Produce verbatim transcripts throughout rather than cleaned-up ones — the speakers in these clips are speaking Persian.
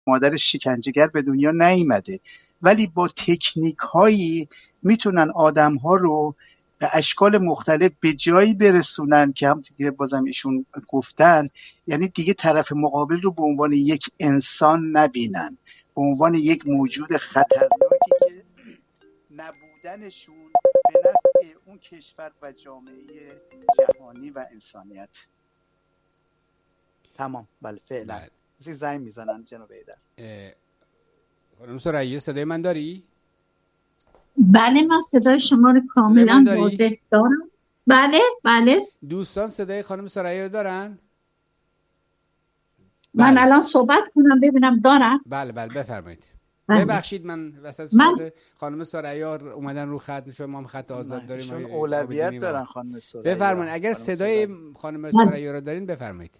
مادر شکنجهگر به دنیا نیامده، ولی با تکنیک هایی میتونن آدم ها رو به اشکال مختلف به جایی برسونن که هم دیگه بازم ایشون گفتن، یعنی دیگه طرف مقابل رو به عنوان یک انسان نبینن، به عنوان یک موجود خطرناکی که نبودنشون به نفع اون کشور و جامعه جهانی و انسانیت. تمام. بله فعلا بله. زنگ میزنن جناب ایدر. خانم ثریا صدای من داری؟ بله من صدای شما رو کاملا واضح دارم. بله بله. دوستان صدای خانم ثریا دارن؟ من بله. الان صحبت کنم ببینم دارن؟ بله بله بفرمایید. بله. ببخشید من وسط صحبت من... خانم ثریا اومدن رو خط، شما هم خط آزاد داریم. ایشون اولویت دارن خانم ثریا. بفرمایید اگر صدای خانم ثریا رو دارین بفرمایید.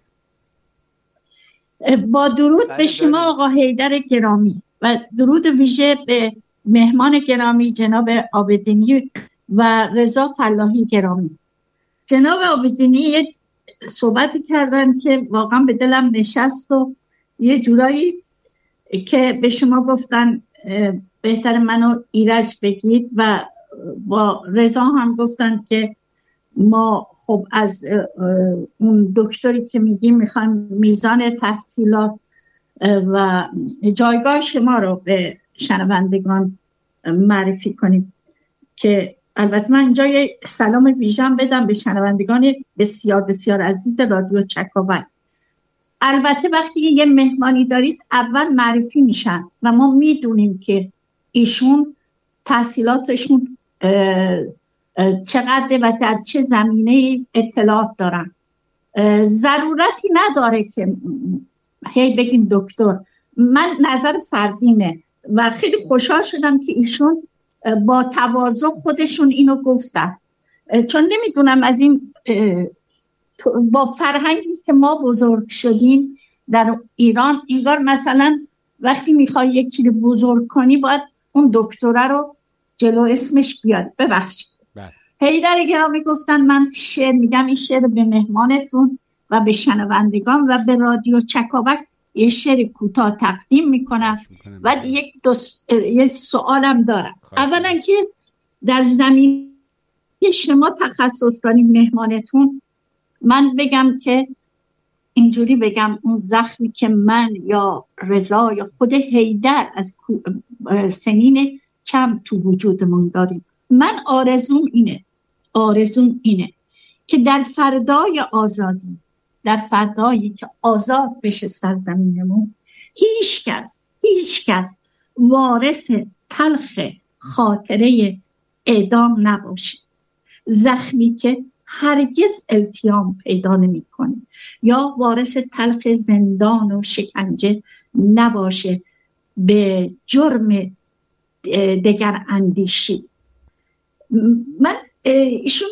با درود به شما آقا حیدر گرامی و درود ویژه به مهمان گرامی جناب عابدینی و رضا فلاحی گرامی. جناب عابدینی یک صحبتی کردن که واقعا به دلم نشست و یه جورایی که به شما گفتن بهتر منو ایرج بگید و با رضا هم گفتن که ما خب از اون دکتری که میگیم میخوایم میزان تحصیلات و جایگاه شما رو به شنوندگان معرفی کنیم، که البته من اینجا یه سلام ویژه‌ام بدم به شنوندگان بسیار بسیار عزیز رادیو چکاوک. البته وقتی یه مهمانی دارید اول معرفی میشن و ما میدونیم که ایشون تحصیلاتشون چقدر و در چه زمینه اطلاعات دارن. ضرورتی نداره که هی بگیم دکتر. من نظر فردیمه و خیلی خوشحال شدم که ایشون با تواضع خودشون اینو گفتن، چون نمیدونم از این با فرهنگی که ما بزرگ شدیم در ایران، انگار مثلا وقتی میخوای یکی رو بزرگ کنی باید اون دکتره رو جلو اسمش بیاد. ببخشید حیدر گرامی گفتن من شعر میگم، این شعر به مهمانتون و به شنوندگان و به رادیو چکاوک یه شعر کوتاه تقدیم میکنم و یک دو س... یه سوالم دارم. اولا که در زمین شما تخصص داریم مهمانتون، من بگم که اینجوری بگم اون زخمی که من یا رضا یا خود حیدر از سنین کم تو وجودمون داریم، من آرزوم اینه آرزوم اینه که در فردای آزادی، در فردایی که آزاد بشه سرزمینمون، هیچ کس هیچ کس وارث تلخ خاطره اعدام نباشه، زخمی که هرگز التیام پیدا نمی کنه، یا وارث تلخ زندان و شکنجه نباشه به جرم دگر اندیشی. من ایشون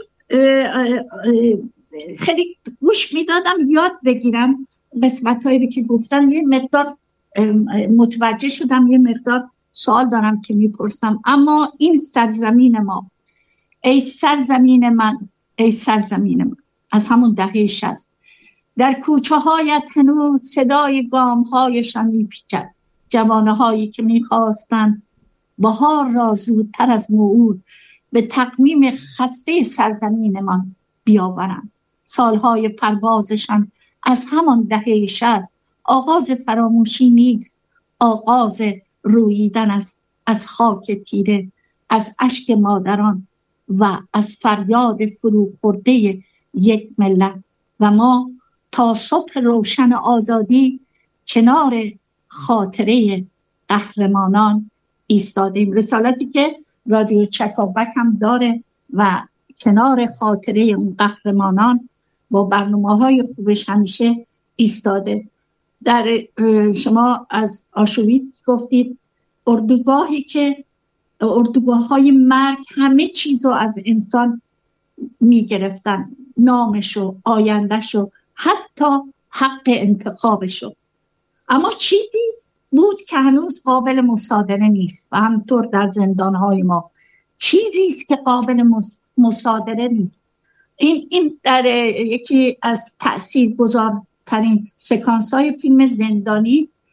خیلی گوش میدادم یاد بگیرم قسمت هایی که گفتم، یه مقدار متوجه شدم، یه مقدار سوال دارم که میپرسم. اما این سرزمین ما، ای سرزمین من، ای سرزمین من، از همون دهه شصت در کوچه هایت هنوز صدای گام هایشان میپیچد، جوانه هایی که میخواستن بهار را زودتر از موعود به تقویم خسته سرزمین من بیاورند. سالهای پروازشان از همان دهه شصت آغاز فراموشی نیست، آغاز روییدن است از خاک تیره، از اشک مادران و از فریاد فرو خورده یک ملت. و ما تا صبح روشن آزادی کنار خاطره قهرمانان ایستادیم. رسالتی که رادیو چکاوک هم داره و کنار خاطره اون قهرمانان با برنامه‌های خوبش همیشه ایستاده. در شما از آشویتز گفتید، اردوگاهی که اردوگاه‌های مرگ همه چیزو از انسان میگرفتن، نامشو، آیندهشو، حتی حق انتخابشو. اما چیزی بود که هنوز قابل مصادره نیست و همطور در زندان‌های ما چیزی است که قابل مصادره نیست. این این در یکی از تاثیرگذارترین سکانس‌های فیلم زندانی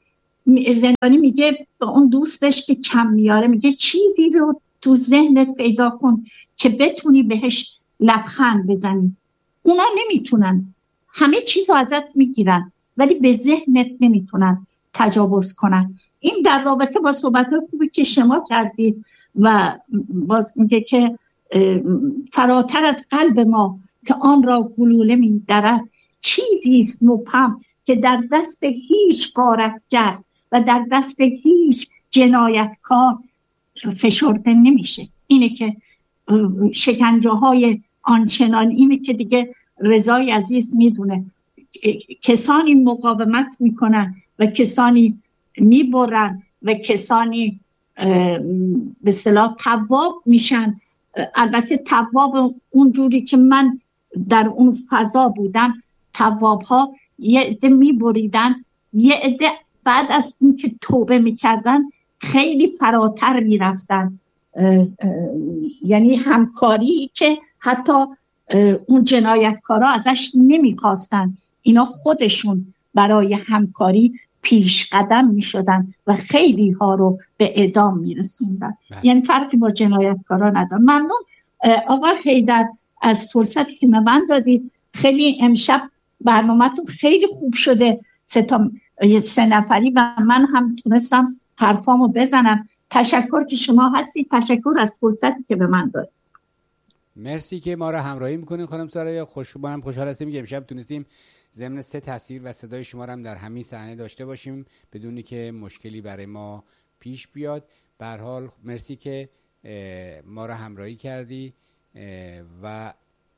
زندانی میگه به اون دوستش که کم میاره، میگه چیزی رو تو ذهنت پیدا کن که بتونی بهش لبخند بزنی. اونا نمیتونن، همه چیز رو ازت میگیرن ولی به ذهنت نمیتونن تجاوز کنن. این در رابطه با صحبت خوبی که شما کردید و باز میگه که فراتر از قلب ما که آن را گلوله می‌درد، چیزی است مبهم که در دست هیچ غارتگر و در دست هیچ جنایتکار فشرده نمیشه. اینه که شکنجه های آنچنان، اینه که دیگه رضای عزیز میدونه کسانی مقاومت میکنن و کسانی میبرن و کسانی به اصطلاح تواب میشن. البته تواب اونجوری که من در اون فضا بودم، تواب ها یه عده میبریدن، یه عده بعد از این که توبه میکردن خیلی فراتر میرفتن، یعنی همکاری که حتی اون جنایتکارا ازش نمیخواستن، اینا خودشون برای همکاری پیش قدم میشدن و خیلی ها رو به اعدام میرسوندن. یعنی فرقی با جنایتکارا ندارن. ممنون آقا حیدر از فرصتی که به من دادید. خیلی امشب برنامه‌تون خیلی خوب شده، سه تا سه نفری، و من هم تونستم حرفامو بزنم. تشکر که شما هستید، تشکر از فرصتی که به من دادید. مرسی که ما رو همراهی میکنین خانم ساریا. خوشبانم خوشحال هستیم که امشب تونستیم ضمن سه تصویر و صدای شما رو هم در همین صحنه داشته باشیم بدونی که مشکلی برای ما پیش بیاد. به هر حال مرسی که ما رو همراهی کردی و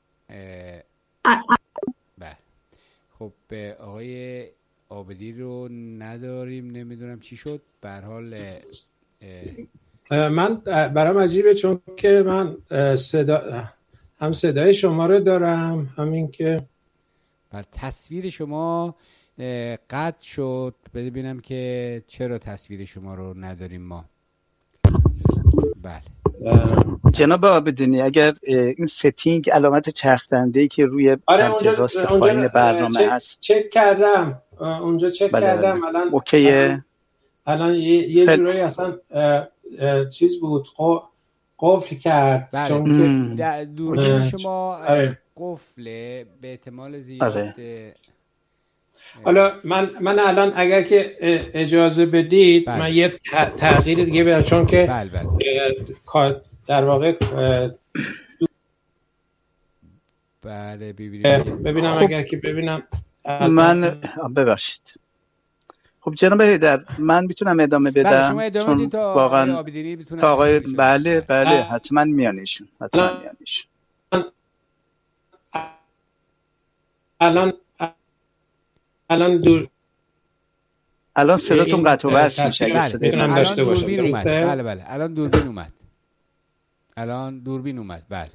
بله. خب آقای عابدی رو نداریم، نمیدونم چی شد. به هر حال من برام عجیبه چون که من صدا هم صدای شما رو دارم، همین که بله تصویر شما قطع شد. ببینم که چرا تصویر شما رو نداریم ما. بله جناب عابدینی اگر این ستینگ علامت چرخدنده‌ای که روی آره سمت راست پایین برنامه چک، هست چک کردم اونجا چک بله کردم بله. الان اوکیه. الان یه, یه جورایی اصلا اه اه چیز بود قفل کرد بله. چون که دوربین شما قفله به احتمال زیاد. آره. حالا من من الان اگر که اجازه بدید بله. من یه تغییر دیگه بدم چون که بله بله. در واقع بله ببینیم ببینم خب. اگر که ببینم من ببخشید. خب جناب حیدر من میتونم ادامه بدم؟ بله شما ادامه بدید تا واقعا عابدینی بتونه تا آقای بله بله حتما میانشون حتما میانشون الان الان دور الان صداتون قطع و وصل میشه اگه صدای من داشته باشه. بله بله الان دوربین اومد. الان دوربین اومد. بله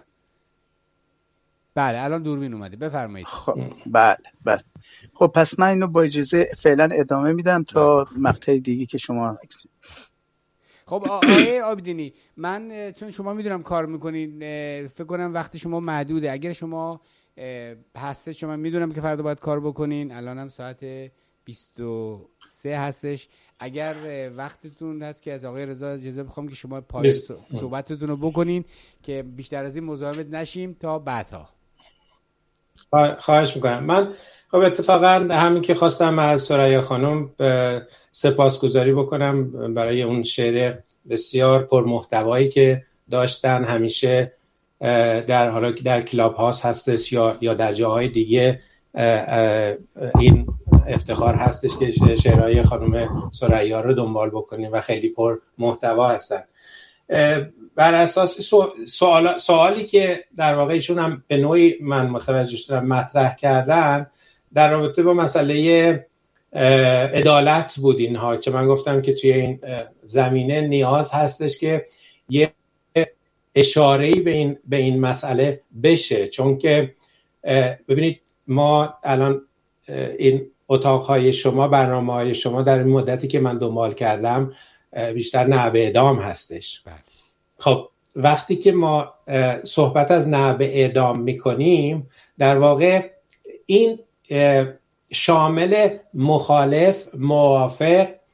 بله الان دوربین اومده. بفرمایید. خب بله بله. خب پس من اینو با اجازه فعلا ادامه میدم تا مقطع دیگه که شما. خب آقای عابدینی من چون شما میدونم کار میکنین فکر کنم وقت شما محدوده. اگر شما هسته شما میدونم که فردا باید کار بکنین، الان هم ساعت بیست و سه هستش. اگر وقتتون هست که از آقای رضا اجازه بخوام که شما پای صحبتتون رو بکنین که بیشتر از این مزاحمت نشیم تا بعدها. خواهش میکنم. من خب اتفاقا همین که خواستم از سریا خانم سپاسگزاری بکنم برای اون شعر بسیار پرمحتوایی که داشتن. همیشه در حالا در کلاب هاست هستش یا یا در جاهای دیگه این افتخار هستش که شعرهای خانم سریا رو دنبال بکنیم و خیلی پر محتوا هستن. بر اساس سوال سوالی که در واقع ایشون هم به نوعی من متوجه شدم مطرح کردن در رابطه با مسئله عدالت بود اینها که من گفتم که توی این زمینه نیاز هستش که یه اشاره‌ای به این به این مسئله بشه، چون که ببینید ما الان این اتاق‌های شما، برنامه‌های شما در این مدتی که من دنبال کردم بیشتر نعب اعدام هستش. خب وقتی که ما صحبت از نعب اعدام میکنیم در واقع این شامل مخالف، موافق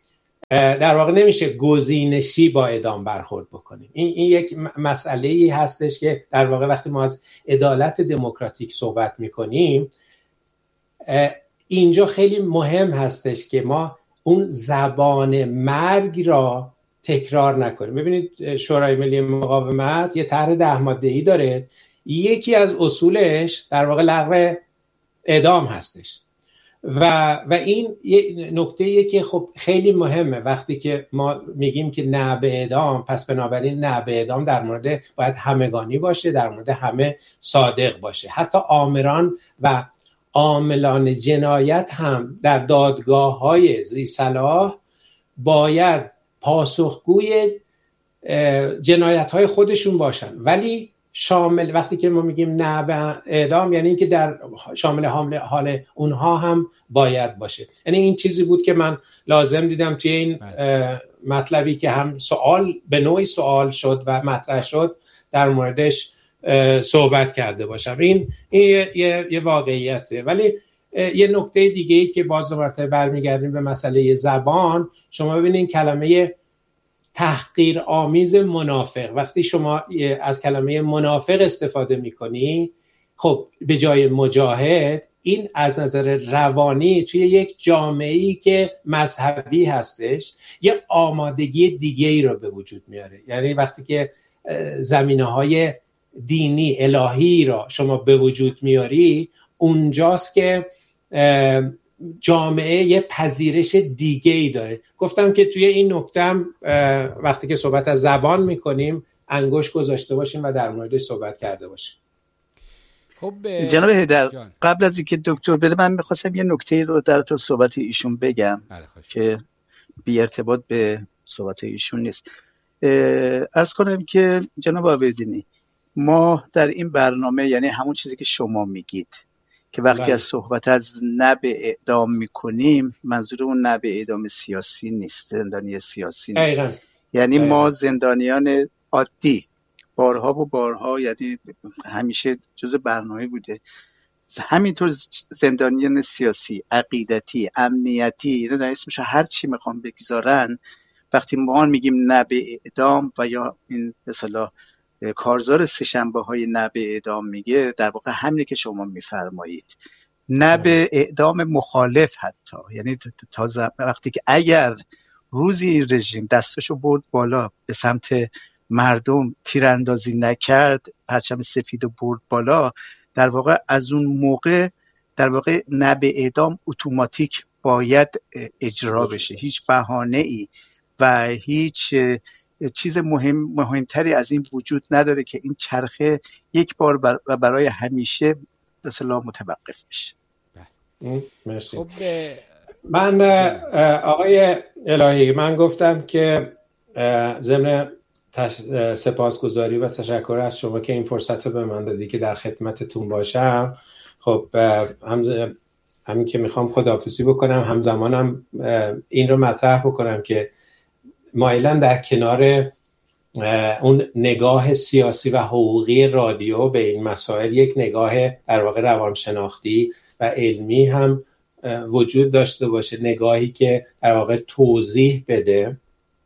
در واقع نمیشه گزینشی با اعدام برخورد بکنیم. این این یک مسئله ای هستش که در واقع وقتی ما از عدالت دموکراتیک صحبت میکنیم، اینجا خیلی مهم هستش که ما اون زبان مرگ را تکرار نکنیم. ببینید شورای ملی مقاومت یه طرح ده ماده‌ای داره، یکی از اصولش در واقع لغو اعدام هستش و و این یه نکته‌ایه که خب خیلی مهمه. وقتی که ما میگیم که نه به اعدام، پس بنابراین نه به اعدام در مورد باید همگانی باشه، در مورد همه صادق باشه. حتی آمران و عاملان جنایت هم در دادگاه‌های ذی صلاح باید پاسخگوی جنایت‌های خودشون باشن، ولی شامل وقتی که ما میگیم نه به اعدام یعنی اینکه در شامل حال اونها هم باید باشه. یعنی این چیزی بود که من لازم دیدم توی این مطلبی که هم سوال به نوعی سوال شد و مطرح شد در موردش صحبت کرده باشم. این این یه, یه،, یه واقعیته. ولی یه نکته دیگه ای که باز دوباره برمیگردیم به مسئله زبان، شما ببینید کلمه تحقیر آمیز منافق، وقتی شما از کلمه منافق استفاده میکنی، خب به جای مجاهد، این از نظر روانی توی یک جامعه‌ای که مذهبی هستش یه آمادگی دیگه ای رو به وجود میاره. یعنی وقتی که زمینه‌های دینی الهی را شما به وجود میاری، اونجاست که جامعه یه پذیرش دیگه ای داره. گفتم که توی این نکته هم وقتی که صحبت از زبان میکنیم انگشت گذاشته باشیم و در موردش صحبت کرده باشیم. خب جناب حیدر، قبل از اینکه دکتر بده من میخواستم یه نکته رو در تو صحبت ایشون بگم که بی ارتباط به صحبت ایشون نیست. عرض کنم که جناب عابدینی، ما در این برنامه، یعنی همون چیزی که شما میگید که وقتی از صحبت از نه به اعدام میکنیم، منظور اون نه به اعدام سیاسی نیست، زندانی سیاسی نیست. ایران. یعنی ایران. ما زندانیان عادی بارها و بارها، یعنی همیشه جزء برنامه بوده، همینطور زندانیان سیاسی، عقیدتی، امنیتی، نه اسمش هر چی میخوام بگذارن، وقتی ما میگیم نه به اعدام و یا این به اصطلاح کارزار سه‌شنبه های نه به اعدام میگه، در واقع همینه که شما میفرمایید، نه به اعدام مخالف. حتی یعنی تا وقتی که اگر روزی رژیم دستشو برد بالا به سمت مردم، تیراندازی نکرد، پرچم سفید و برد بالا، در واقع از اون موقع در واقع نه به اعدام اتوماتیک باید اجرا بشه. هیچ بهانه‌ای و هیچ چیز مهم مهمتری از این وجود نداره که این چرخه یک بار بر و برای همیشه اصلا متوقف بشه. مرسی. خب من آقای الهی، من گفتم که ضمن سپاسگزاری و تشکر از شما که این فرصت رو به من دادی که در خدمتتون باشم. خب هم همین که میخوام خداحافظی بکنم، همزمانم این رو مطرح بکنم که مایلن در کنار اون نگاه سیاسی و حقوقی رادیو به این مسائل یک نگاه در واقع روانشناختی و علمی هم وجود داشته باشه، نگاهی که در واقع توضیح بده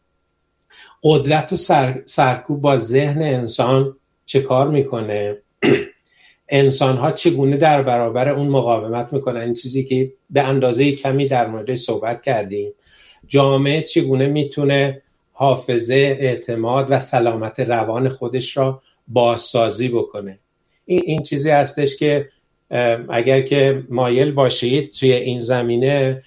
قدرت و سر، سرکوب با ذهن انسان چه کار میکنه، انسان ها چگونه در برابر اون مقاومت میکنن، این چیزی که به اندازه کمی در مورد صحبت کردیم. جامعه چگونه میتونه حافظه، اعتماد و سلامت روان خودش را بازسازی بکنه. این این چیزی هستش که اگر که مایل باشید توی این زمینه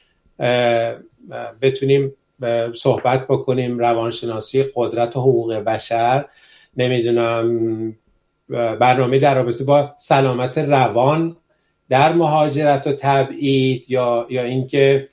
بتونیم صحبت بکنیم، روانشناسی قدرت و حقوق بشر، نمیدونم برنامه در رابطه با سلامت روان در مهاجرت و تبعید، یا یا اینکه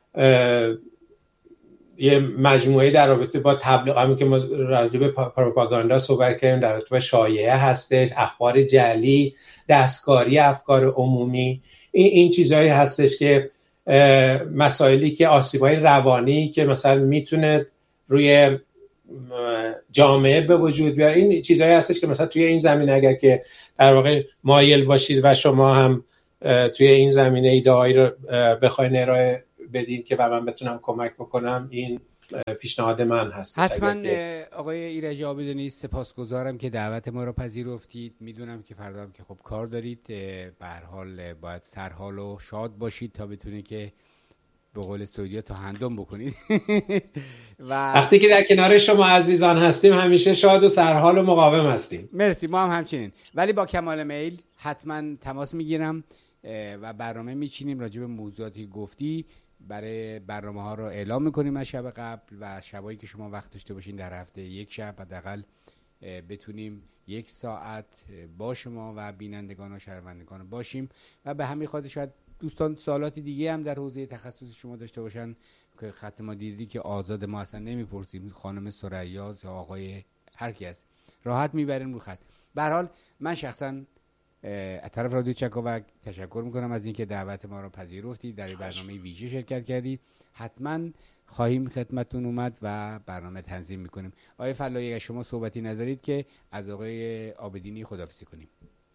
یه مجموعه در رابطه با تبلیغ، همین که ما راجع به پروپاگاندا صحبت کردیم، در رابطه با شایعه هستش، اخبار جعلی، دستکاری افکار عمومی. این این چیزایی هستش که مسائلی که آسیب‌های روانی که مثلا میتونه روی جامعه به وجود بیاره، این چیزایی هستش که مثلا توی این زمینه اگر که در واقع مایل باشید و شما هم توی این زمینه ایده‌هایی رو بخواید ارائه بدین که من بتونم کمک بکنم، این پیشنهاد من هست. حتما آقای ایرج آبدینی سپاسگزارم که دعوت ما رو پذیرفتید. میدونم که فردا هم که خب کار دارید، به هر حال باید سرحال و شاد باشید تا بتونید که به قول سعودی تا هندم بکنید. و وقتی که در کنار شما عزیزان هستیم همیشه شاد و سرحال و مقاوم هستیم. مرسی، ما هم همچنین، ولی با کمال میل حتما تماس میگیرم و برنامه میچینیم راجع به موضوعاتی گفتی. برای برنامه ها رو اعلام میکنیم از شب قبل و شبایی که شما وقت داشته باشین در هفته یک شب حداقل بتونیم یک ساعت با شما و بینندگان و شنوندگان باشیم. و به همین خاطر شاید دوستان سوالاتی دیگه هم در حوزه تخصص شما داشته باشن که خط ما دیدی که آزاد، ما اصلا نمیپرسیم خانم ثریا یا آقای هر کی است، راحت میبریم رو خط. به هر حال من شخصا از طرف رادیو چکاوک تشکر میکنم از اینکه دعوت ما رو پذیرفتید، در این برنامه ویژه شرکت کردید. حتما خواهیم خدمتتون اومد و برنامه تنظیم میکنیم. آقای فلایی اگه شما صحبتی ندارید که از آقای آبدینی خداحافظی کنیم.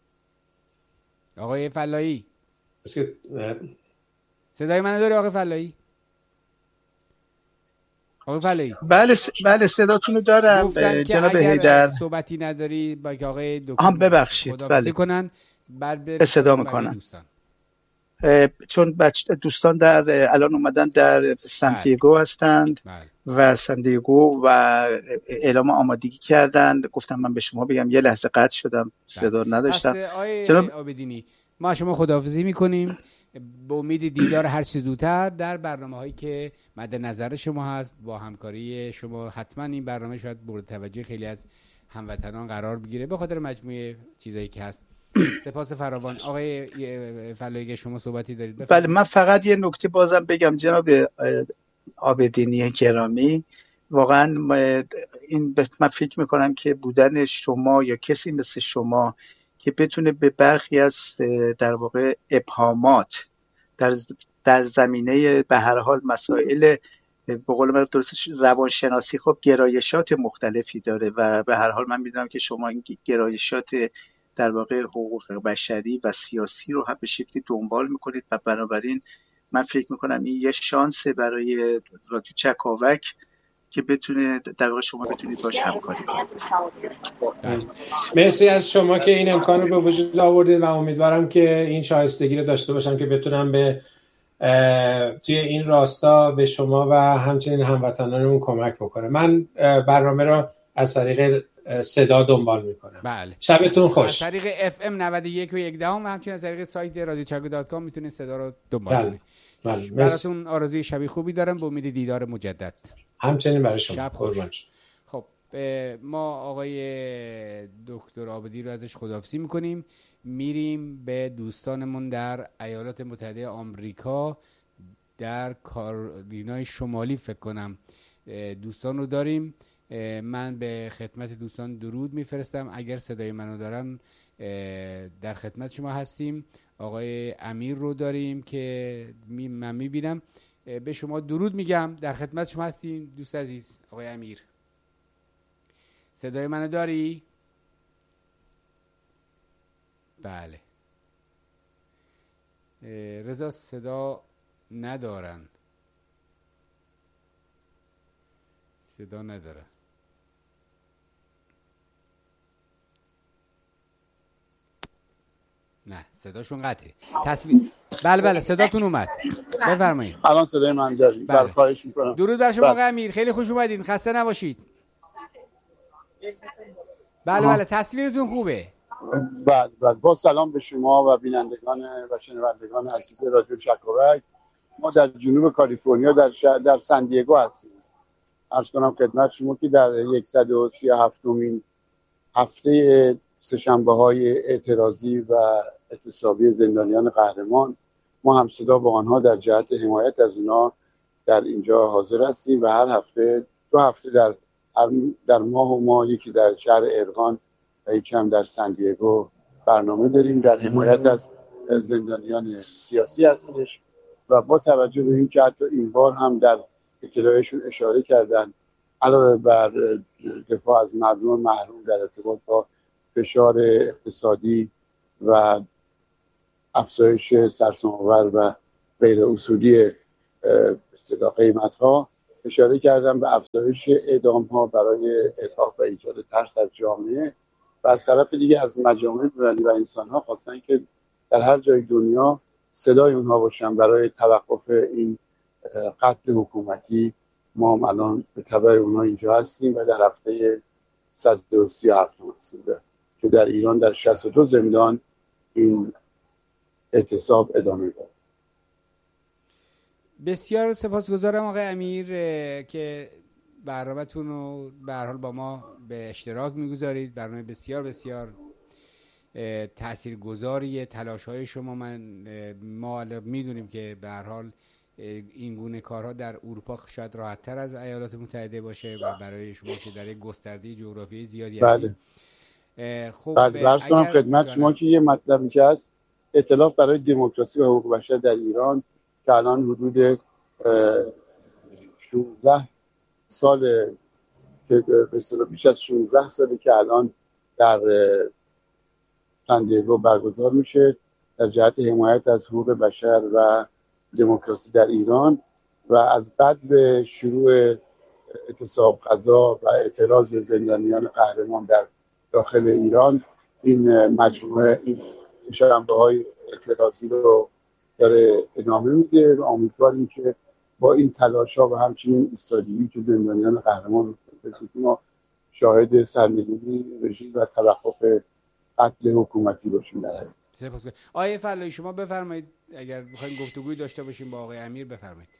آقای فلایی صدای منو داری آقای فلایی؟ آقای فلایی بله س... بله صداتون رو دارم جناب حیدر. صحبتی نداری با که آقای دکتر هم ببخشید خداحافظی بله. کنن بعد صدا میکنن چون بچه دوستان در الان اومدن در سانتیاگو هستند بله. و سانتیاگو و اعلام آمادگی کردن. گفتم من به شما بگم، یه لحظه قطع شدم صدا نداشتم. جناب آبدینی ما شما خداحافظی میکنیم به امید دیدار هر چیز زودتر در برنامه هایی که مد نظر شما هست. با همکاری شما حتما این برنامه شاید مورد توجه خیلی از هموطنان قرار بگیره به خاطر مجموعه چیزایی که هست. سپاس فراوان. آقای فلایی شما صحبتی دارید؟ بله من فقط یه نکته بازم بگم جناب آبدینی گرامی، واقعا این من فکر میکنم که بودن شما یا کسی مثل شما که بتونه به برخی از در واقع ابهامات در در زمینه به هر حال مسائل به قول من درست روانشناسی، خب گرایشات مختلفی داره و به هر حال من میدونم که شما این گرایشات در واقع حقوق بشری و سیاسی رو هم به شکلی دنبال میکنید و بنابراین من فکر میکنم این یه شانس برای رادیو چکاوک که بتونه در واقع شما بتونید باش همکاری کنید. مرسی از شما که این امکان رو به وجود آوردید و امیدوارم که این شایستگی رو داشته باشم که بتونم به توی این راستا به شما و همچنین هموطنانمون کمک بکنم. من برنامه رو از طریق صدا دنبال میکنم. بله. شبتون خوش. از طریق اف ام نود و یک و یک دهم و همچنین از طریق سایت رادیو چکاو دات کام میتونید صدا رو دنبال کنید. بله. براتون آرزوی شبی خوبی دارم به امید دیدار مجدد. همچنین برای شما. شب خوش. خب ما آقای دکتر آبدی رو ازش خداحافظی میکنیم. میریم به دوستانمون در ایالات متحده آمریکا در کارولینای شمالی فکر کنم دوستان رو داریم. من به خدمت دوستان درود میفرستم. اگر صدای منو دارن در خدمت شما هستیم. آقای امیر رو داریم که من میبینم. به شما درود میگم، در خدمت شما هستیم دوست عزیز. آقای امیر صدای منو داری؟ بله. رضا صدا ندارن، صدا نداره. نه صداشون قطعه. تصویر بله بله صداتون اومد. بفرمایید. الان صدای من دارید؟ بله خواهش می‌کنم. درود بر شما آقای امیر، خیلی خوش اومدین، خسته نباشید. بله بله تصویرتون خوبه. بله بله با سلام به شما و بینندگان و شنوندگان عزیز رادیو چکاوک. ما در جنوب کالیفرنیا در شهر در سن دیگو هستیم. عرض کنم خدمت شما که در صد و سی و هفتمین هفته سه‌شنبه‌های اعتراضی و اعتصابی زندانیان قهرمان ما هم صدا با آنها در جهت حمایت از اونا در اینجا حاضر هستیم و هر هفته دو هفته در در ماه و ماه یکی در شهر ارقان و یکی هم در سن دیگو برنامه داریم در حمایت از زندانیان سیاسی هستش و با توجه به اینکه حتی این بار هم در اطلاعشون اشاره کردن علاوه بر دفاع از مردم محروم در ارتباط با فشار اقتصادی و افزایش سرسام‌آور و غیر اصولی اصطلاح قیمت‌ها، اشاره کردم به افزایش اعدام ها برای ارهاب و ایجاد ترس در جامعه و از طرف دیگه از مجامع بین‌المللی و انسان ها خواستن که در هر جای دنیا صدای اونها باشن برای توقف این قتل حکومتی. ما هم الان به تبع اونها اینجا هستیم و در هفته صد و سی و هفت هستیم که در ایران در شصت و دو زندان این اعتصاب ادامه داره. بسیار سپاسگزارم آقای امیر که برنامه‌تون رو به هر حال با ما به اشتراک می‌گذارید. برنامه بسیار بسیار تاثیرگذاریه. تلاش‌های شما من ما می‌دونیم که به هر حال این گونه کارها در اروپا شاید راحت‌تر از ایالات متحده باشه و برای شما که در یک گسترده جغرافیایی زیادی هستید. بله. خب بله عرض کنم خدمت شما که یه مطلبی که هست، ائتلاف برای دموکراسی و حقوق بشر در ایران که الان حدود شانزده سال که به بیش از شانزده سالی که الان در سندیگو برگزار میشه در جهت حمایت از حقوق بشر و دموکراسی در ایران و از بعد به شروع اعتصاب غذا و اعتراض زندانیان قهرمان در داخل ایران این مجموعه این شنبه‌های اعتراضی رو داره ادامه میده و امیدواریم که با این تلاش‌ها و همچنین ایستادگی که زندانیان قهرمان ما شاهد سرنگونی رژیم و توقف قتل حکومتی باشیم در حقیقت. سپاسگزارم. آقای فلایی شما بفرمایید، اگر بخواید گفتگوی داشته باشیم با آقای امیر بفرمایید.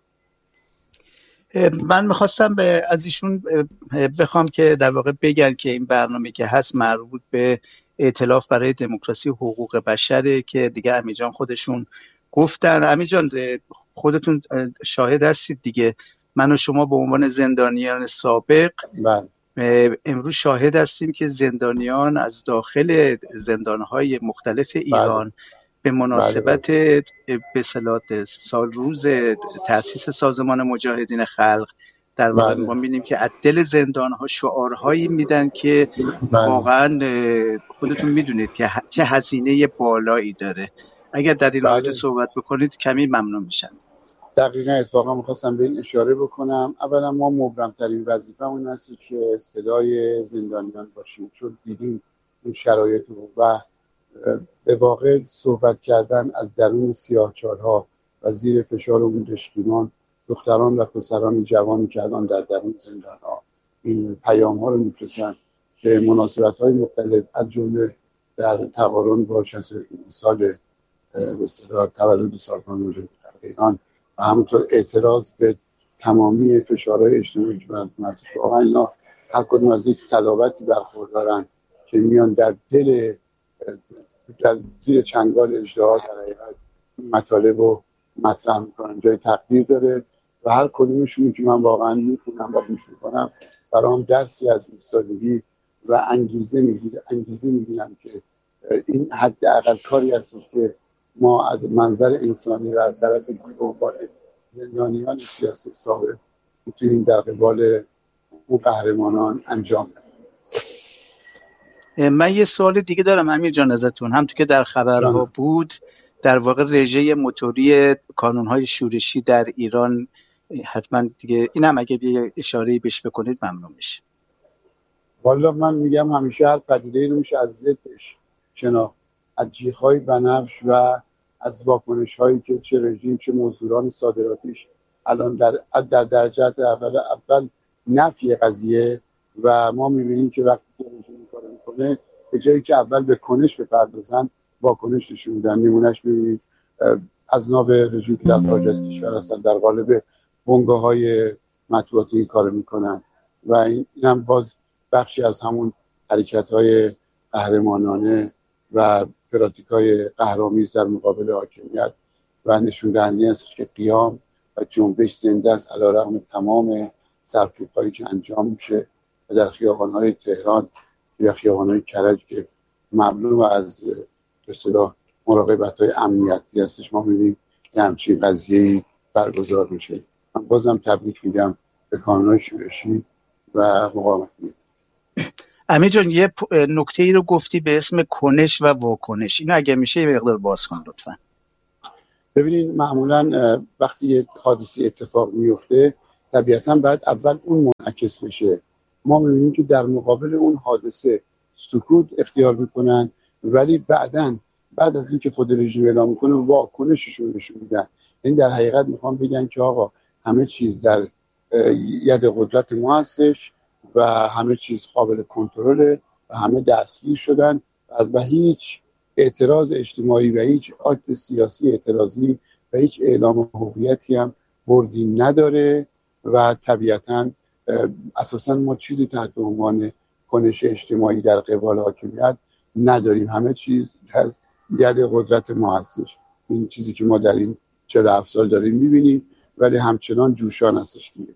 من میخواستم به از ایشون بخوام که در واقع بگن که این برنامه که هست مربوط به ائتلاف برای دموکراسی و حقوق بشره که دیگه امیر جان خودشون گفتن. امیر جان خودتون شاهد هستید دیگه، من و شما به عنوان زندانیان سابق بله. امروز شاهد هستیم که زندانیان از داخل زندانهای مختلف ایران بله. به مناسبت بله. به اصطلاح سال روز تأسیس سازمان مجاهدین خلق در واقع بله. ما می‌بینیم که از دل زندان‌ها شعارهایی میدن که بله. واقعا خودتون میدونید که چه هزینه بالایی داره. اگر در این رابطه بله. صحبت بکنید کمی ممنون میشم. دقیقاً اتفاقا می‌خواستم به این اشاره بکنم. اولا ما مبرم‌ترین وظیفه‌مون هست که صدای زندانیان باشیم، چون دیدیم این شرایط رو و به واقع صحبت کردن از درون سیاه‌چال‌ها و زیر فشار اون دشمنان دختران و پسران جوانی که الان در درون زندان‌ها این پیام‌ها رو می‌فرستن به مناسبت‌های مختلف از جمله در تقارن با شصت سال به اصطلاح تولد سازمان مجاهدین خلق ایران و همونطور اعتراض به تمامی فشارهای اجتماعی که بر مردم واقعا اینا هر کدوم از یک صلابتی برخوردارن که میان در دل در زیر چنگال اژدها در حقیقت مطالب رو مطرح میکنن. جای تقدیر داره و هر کدومشون که من واقعا میخونم و گوش میکنم برام درسی از ایستادگی و انگیزه میگیره انگیزه میگیرم که این حداقل کاری هست که ما از منظر انسانی و از طرف دنبال زندانیان سیاسی سابق میتونیم در قبال اون قهرمانان انجام بدیم. من یه سوال دیگه دارم امیر جان ازتون، هم تو که در خبرها بود در واقع رژه موتوری کانون‌های شورشی در ایران حتما دیگه اینم اگه یه اشاره‌ای بهش بکنید ممنون میشه. والا من میگم همیشه هر پدیده‌ای رو میشه از ضدش شناخت، از جیغ‌های بنفش و از واکنش‌هایی که چه رژیم چه مزدوران صادراتیش الان در در درجات اول اول نفی قضیه و ما می‌بینیم که وقتی که رژیم کار می‌کنه به جایی که اول به کنش بپردازن واکنش نشون میدن. نمونهش می‌بینید از ناب رژیم که در خارج از کشور هستن در قالب بنگاه‌های مطبوعاتی این کارو می‌کنن و این هم باز بخشی از همون حرکت‌های قهرمانانه و پراتیکای قهرآمیز در مقابل حاکمیت و نشون دهنده است که قیام و جنبش زنده است علیرغم تمام سرکوب‌هایی که انجام میشه و در خیابان‌های تهران یا خیابان‌های کرج که مملو از به اصطلاح مراقبت‌های امنیتی هستش ما می‌بینیم که همچین قضیه‌ای برگزار میشه. من بازم تبریک میگم به کانون‌های شورشی و مقاومتی. امیر جان یه نکته ای رو گفتی به اسم کنش و واکنش، اینو اگه میشه یه مقدار باز کن لطفا. ببینید معمولا وقتی یه حادثه اتفاق میفته طبیعتا باید اول اون منعکس بشه. ما می‌بینیم که در مقابل اون حادثه سکوت اختیار میکنن، ولی بعداً بعد از اینکه خود رژیم اعلام میکنه واکنششون نشون میدن. این در حقیقت میخوام بگن که آقا همه چیز در ید قدرت ما هستش و همه چیز قابل کنترله و همه دستگیر شدن از به هیچ اعتراض اجتماعی و هیچ آکت سیاسی اعتراضی و هیچ اعلام هویتی هم بردی نداره و طبیعتاً اساساً ما چیزی تحت عنوان کنش اجتماعی در قبال حاکمیت نداریم. همه چیز در ید قدرت ما هستش. این چیزی که ما در این چهل و هفت سال داریم میبینیم، ولی همچنان جوشان هستش دیگه.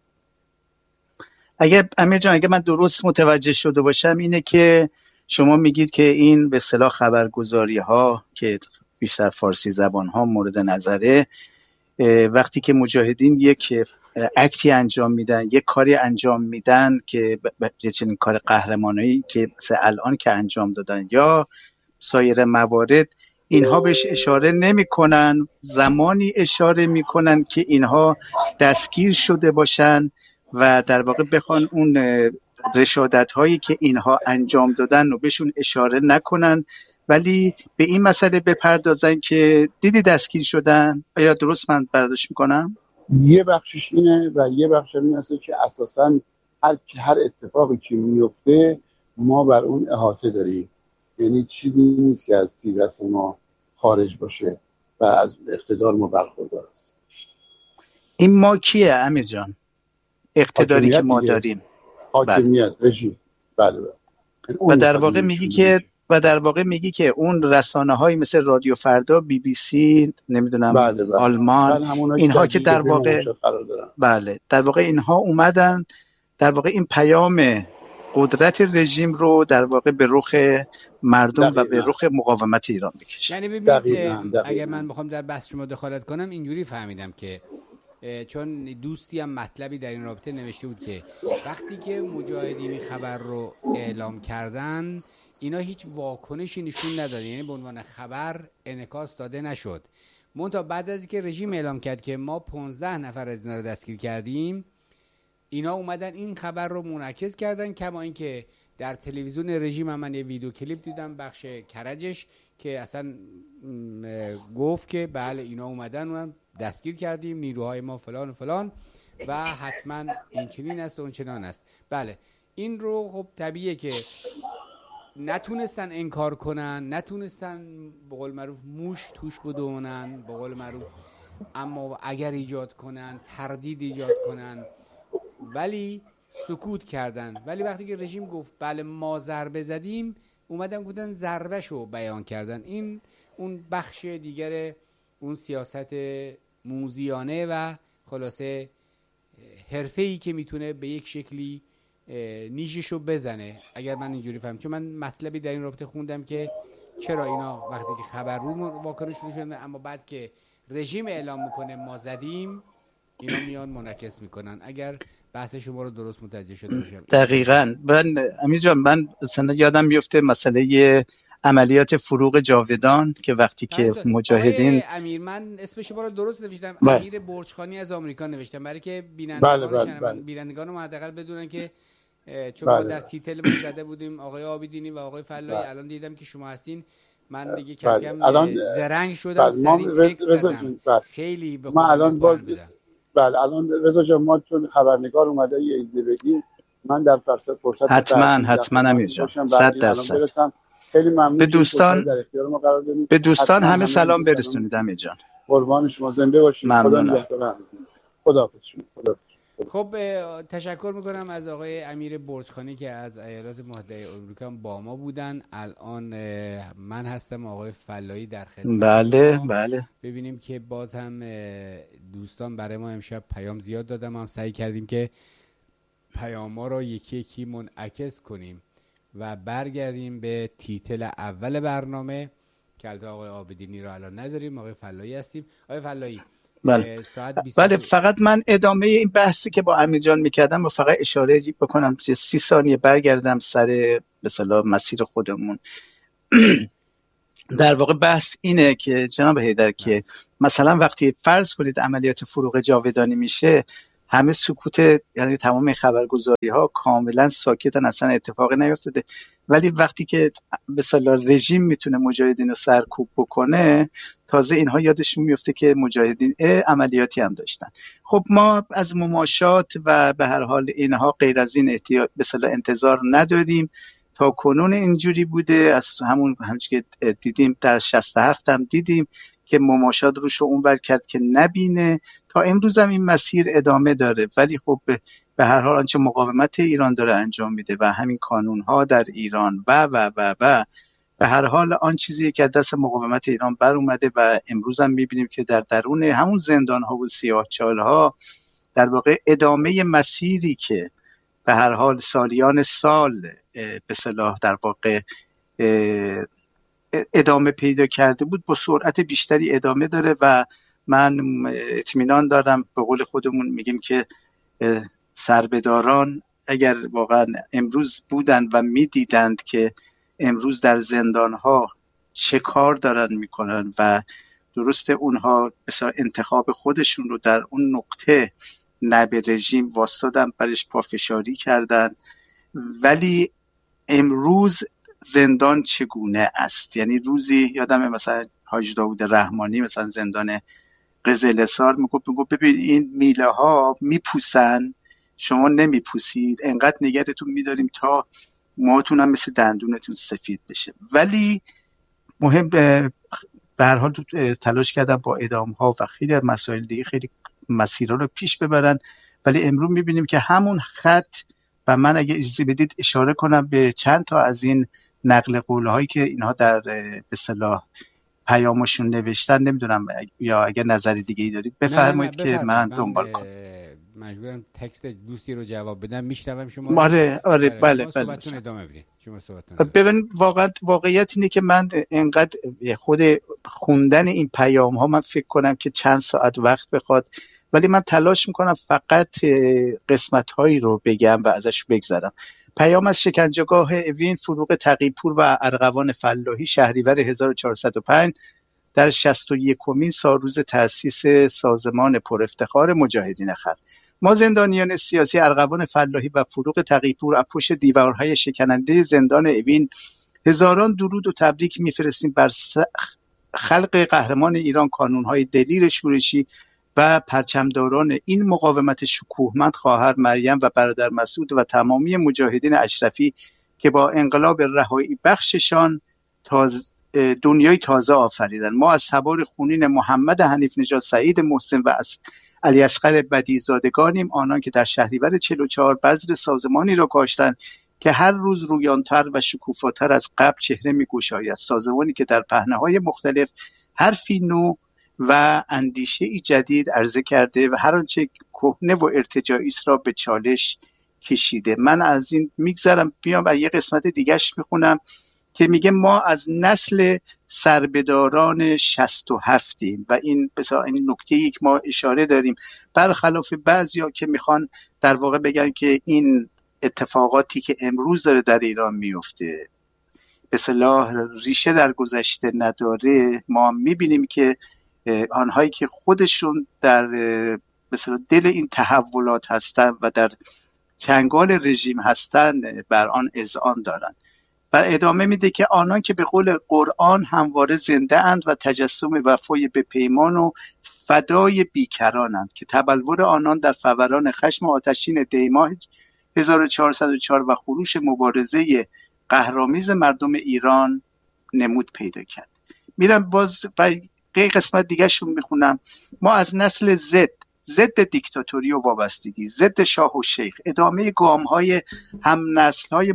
اگه امیر جان اگه من درست متوجه شده باشم اینه که شما میگید که این به اصطلاح خبرگزاری ها که بیشتر فارسی زبان ها مورد نظره، وقتی که مجاهدین یک اکتی انجام میدن، یک کاری انجام میدن که چنین کار قهرمانایی که مثل الان که انجام دادن یا سایر موارد، اینها بهش اشاره نمی کنن، زمانی اشاره میکنن که اینها دستگیر شده باشن و در واقع بخوان اون رشادت هایی که اینها انجام دادن رو بهشون اشاره نکنن، ولی به این مسئله بپردازن که دیدی دستگیر شدن. آیا درست من برداشت میکنم؟ یه بخشش اینه و یه بخش این هست که اساساً هر هر اتفاقی که میفته ما بر اون احاطه داریم، یعنی چیزی نیست که از تیررس ما خارج باشه و از اقتدار ما برخوردار است. این ما کیه امیر جان؟ اقتداری که ما دیگه. داریم حاکمیت، رژیم. بله بله. و در واقع میگی که و در واقع میگی که اون رسانه‌های مثل رادیو فردا، بی بی سی، نمیدونم بله بله. آلمان، بله اینها که در واقع بله در واقع اینها اومدن در واقع این پیام قدرت رژیم رو در واقع به رخ مردم دقیقا. و به رخ مقاومت ایران بکشن. یعنی ببینید اگر من بخوام در بحث شما دخالت کنم، اینجوری فهمیدم که چون دوستی هم مطلبی در این رابطه نوشته بود که وقتی که مجاهدین خبر رو اعلام کردن اینا هیچ واکنشی نشون ندادن، یعنی به عنوان خبر انعکاس داده نشد. منتها بعد از اینکه رژیم اعلام کرد که ما پانزده نفر از اینا رو دستگیر کردیم، اینا اومدن این خبر رو منعکس کردن. کما اینکه در تلویزیون رژیم هم من یه ویدیو کلیپ دیدم، بخش کرجش، که اصلا گفت که بله اینا اومدن اونم دستگیر کردیم، نیروهای ما فلان و فلان و حتما این چنین است و اون چنان است. بله این رو خب طبیعیه که نتونستن انکار کنن، نتونستن به قول معروف موش توش بدونن به قول معروف، اما اگر ایجاد کنن تردید ایجاد کنن، ولی سکوت کردن. ولی وقتی که رژیم گفت بله ما ضربه زدیم، اومدن گفتن ضربه شو بیان کردن. این اون بخش دیگر اون سیاست موذیانه و خلاصه حرفه‌ای که میتونه به یک شکلی نیششو بزنه، اگر من اینجوری فهمم. چون من مطلبی در این رابطه خوندم که چرا اینا وقتی که خبر رو واکنش نشون، اما بعد که رژیم اعلام میکنه ما زدیم، اینا میان منعکس میکنن. اگر بحث شما رو درست متوجه شده باشم. دقیقاً. من امیر جان من مثلا یادم میفته مسئله عملیات فروغ جاودان که وقتی که مجاهدین امیر، من اسم شما رو درست نوشتم، بله. امیر برجخانی از آمریکا نوشتم برای که بینندگان بله بله بله. بینندگان رو حداقل بدونن که چون بله. ما در تیتل ما زده بودیم آقای عابدینی و آقای فلایی، بله. الان دیدم که شما هستین، من دیگه کم کم بله. زرنگ شدم، سریع تکست زدم. بله. خیلی به ما الان باز بله الان رضا جان ما چون خبرنگار اومده یه ایزی بگیم، من در فرصت فرصت حتما حتما امیر جان صد درصد خیلی ممنون. به دوستان به دوستان همه سلام برسونید امیر جان. قربان شما، زنده باشید. ممنونم. خداحافظ شما. خداحافظ. خب تشکر میکنم از آقای امیر برجخانی که از ایالات متحده آمریکا با ما بودن. الان من هستم آقای فلایی در خدمت. بله بله. ببینیم که باز هم دوستان برای ما امشب پیام زیاد دادم، هم سعی کردیم که پیام‌ها رو یکی یکی منعکس کنیم و برگردیم به تیتل اول برنامه که البته آقای عابدینی رو الان نداریم، آقای فلایی هستیم. آقای فلایی بله بله، فقط من ادامه این بحثی که با امیر جان میکردم و فقط اشاره بکنم سی ثانیه برگردم سر به اصطلاح مسیر خودمون. در واقع بحث اینه که جناب حیدر که مثلا وقتی فرض کنید عملیات فروغ جاودانی میشه، همه سکوت، یعنی تمام خبرگزاری ها کاملا ساکتن، اصلا اتفاقی نیفتاده. ولی وقتی که به اصطلاح رژیم میتونه مجاهدین رو سرکوب بکنه، تازه اینها یادشون میفته که مجاهدین عملیاتی هم داشتن. خب ما از مماشات و به هر حال اینها غیر از این احتیاط به اصطلاح انتظار نداریم. تا کنون اینجوری بوده، از همون همچنین که دیدیم در شصت و هفت هم دیدیم که مماشات روش رو اونور کرد که نبینه. تا امروز هم این مسیر ادامه داره. ولی خب به هر حال آنچه مقاومت ایران داره انجام میده و همین کانونها در ایران و و و و به هر حال آن چیزی که دست مقاومت ایران بر اومده و امروز هم میبینیم که در درون همون زندانها و سیاهچالها در واقع ادامه مسیری که به هر حال سالیان سال به صلاح در واقع ادامه پیدا کرده بود با سرعت بیشتری ادامه داره و من اطمینان دارم، به قول خودمون میگیم که سربداران اگر واقعا امروز بودند و میدیدند که امروز در زندانها چه کار دارن میکنن و درسته اونها مثلا انتخاب خودشون رو در اون نقطه نه به رژیم واسطادن، برش پافشاری کردن، ولی امروز زندان چگونه است. یعنی روزی یادم مثلا حاج داوود رحمانی مثلا زندان قزل‌حصار میگفت میگفت ببین این میله ها میپوسن، شما نمیپوسید، انقدر نگهتون میداریم تا موهاتون هم مثل دندونتون سفید بشه. ولی مهم به هر حال تلاش کردن با اعدام ها و خیلی از مسائل دیگه خیلی مسیرها رو پیش ببرن. ولی امروز میبینیم که همون خط، و من اگه اجازه بدید اشاره کنم به چند تا از این نقل قول هایی که اینها در به اصطلاح پیامشون نوشتن، نمیدونم یا اگر نظر دیگه ای دارید بفرمایید که من دنبال کنم. مجبورم تکست دوستی رو جواب بدم، میشنوم شما. آره آره بله بله صحبتتون ادامه بدید. شما صحبتتون ببین واقعا واقعیت اینه که من انقدر خود خوندن این پیام ها من فکر کنم که چند ساعت وقت بخواد، ولی من تلاش میکنم فقط قسمت هایی رو بگم و ازش بگذرم. پیام از شکنجهگاه اوین، فروغ تقی‌پور و ارغوان فلاحی، شهریور هزار و چهارصد و پنج، در شصت و یکمین سالروز تأسیس سازمان پرافتخار مجاهدین خلق. ما زندانیان سیاسی ارغوان فلاحی و فروغ تقی‌پور از پشت دیوارهای شکننده زندان اوین هزاران درود و تبریک میفرستیم بر خلق قهرمان ایران، کانونهای دلیر شورشی و پرچمداران این مقاومت شکوهمند، خواهر مریم و برادر مسعود و تمامی مجاهدین اشرفی که با انقلاب رهایی بخششان تاز دنیای تازه آفریدن. ما از سوار خونین محمد حنیف نژاد، سعید محسن و از علی اصغر بدیع‌زادگانیم، آنان که در شهریور چهل و چهار بذر سازمانی را کاشتند که هر روز رویانتر و شکوفاتر از قبل چهره می‌گشاید. سازمانی که در پهنه‌های مختلف حرفی نو و اندیشه‌ای جدید عرضه کرده و هر آنچه کهنه و ارتجاعی است را به چالش کشیده. من از این میگذرم، بیام و یه قسمت دیگه‌اش میخونم که میگه ما از نسل سربداران شصت و هفتیم و این بسیار این نکته یک ما اشاره داریم، برخلاف بعضیا که میخوان در واقع بگن که این اتفاقاتی که امروز داره در ایران میفته به اصطلاح ریشه در گذشته نداره. ما میبینیم که آنهایی که خودشون در مثلا دل این تحولات هستن و در چنگال رژیم هستن بر آن اذعان دارن و ادامه میده که آنان که به قول قرآن همواره زنده اند و تجسم وفای به پیمان و فدای بیکرانند، که تبلور آنان در فوران خشم آتشین دیماه هزار و چهارصد و چهار و خروش مبارزه قهرآمیز مردم ایران نمود پیدا کرد. میرم باز و یه قسمت دیگه شون میخونم. ما از نسل زد ضد دیکتاتوری و وابستگی، ضد شاه و شیخ، ادامه گام‌های هم نسل‌های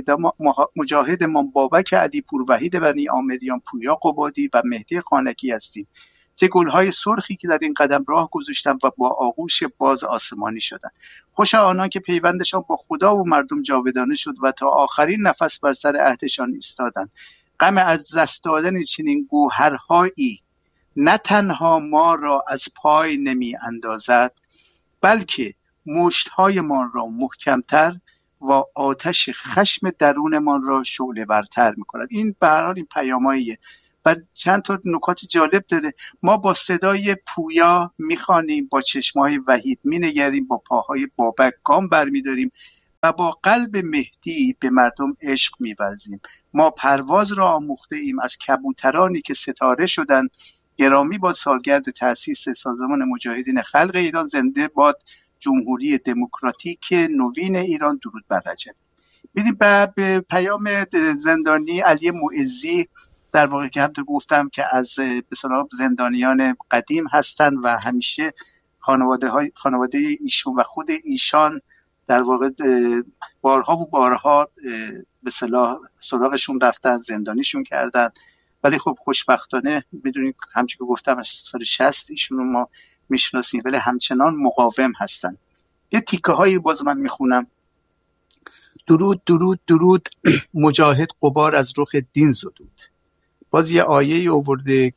مجاهدمان بابک علیپور، وحید بنی عامریان، پویا قبادی و مهدی خانکی هستیم. چه گل‌های سرخی که در این قدم راه گذاشتند و با آغوش باز آسمانی شدند. خوش آنان که پیوندشان با خدا و مردم جاودانه شد و تا آخرین نفس بر سر عهدشان ایستادند. غم از دست دادن چنین گوهرهایی نه تنها ما را از پای نمی اندازد، بلکه مشت‌هایمان را محکمتر و آتش خشم درونمان را شعله ورتر می کند. این به هر حال این پیاماییه و چند تا نکات جالب داره. ما با صدای پویا میخوانیم، با چشمهای وحید مینگریم، با پاهای بابک گام برمیداریم و با قلب مهدی به مردم عشق می‌ورزیم. ما پرواز را آموخته ایم از کبوترانی که ستاره شدن. گرامی با سالگرد تأسیس سازمان مجاهدین خلق ایران. زنده باد جمهوری دموکراتیک نوین ایران. درود بر رجب. میریم به پیام زندانی علی معزی، در واقع که همونطور گفتم که از به اصطلاح زندانیان قدیم هستن و همیشه خانواده های خانواده ایشون و خود ایشان در واقع بارها و بارها به اصطلاح سراغشون رفتن، زندانیشون کردن، ولی خب خوشبختانه بدونید همچون که گفتم از سال شصت ایشون رو ما میشناسیم ولی همچنان مقاوم هستن. یه تیکه هایی باز من میخونم. درود درود درود مجاهد غبار از رخ دین زدود. باز یه آیه آورده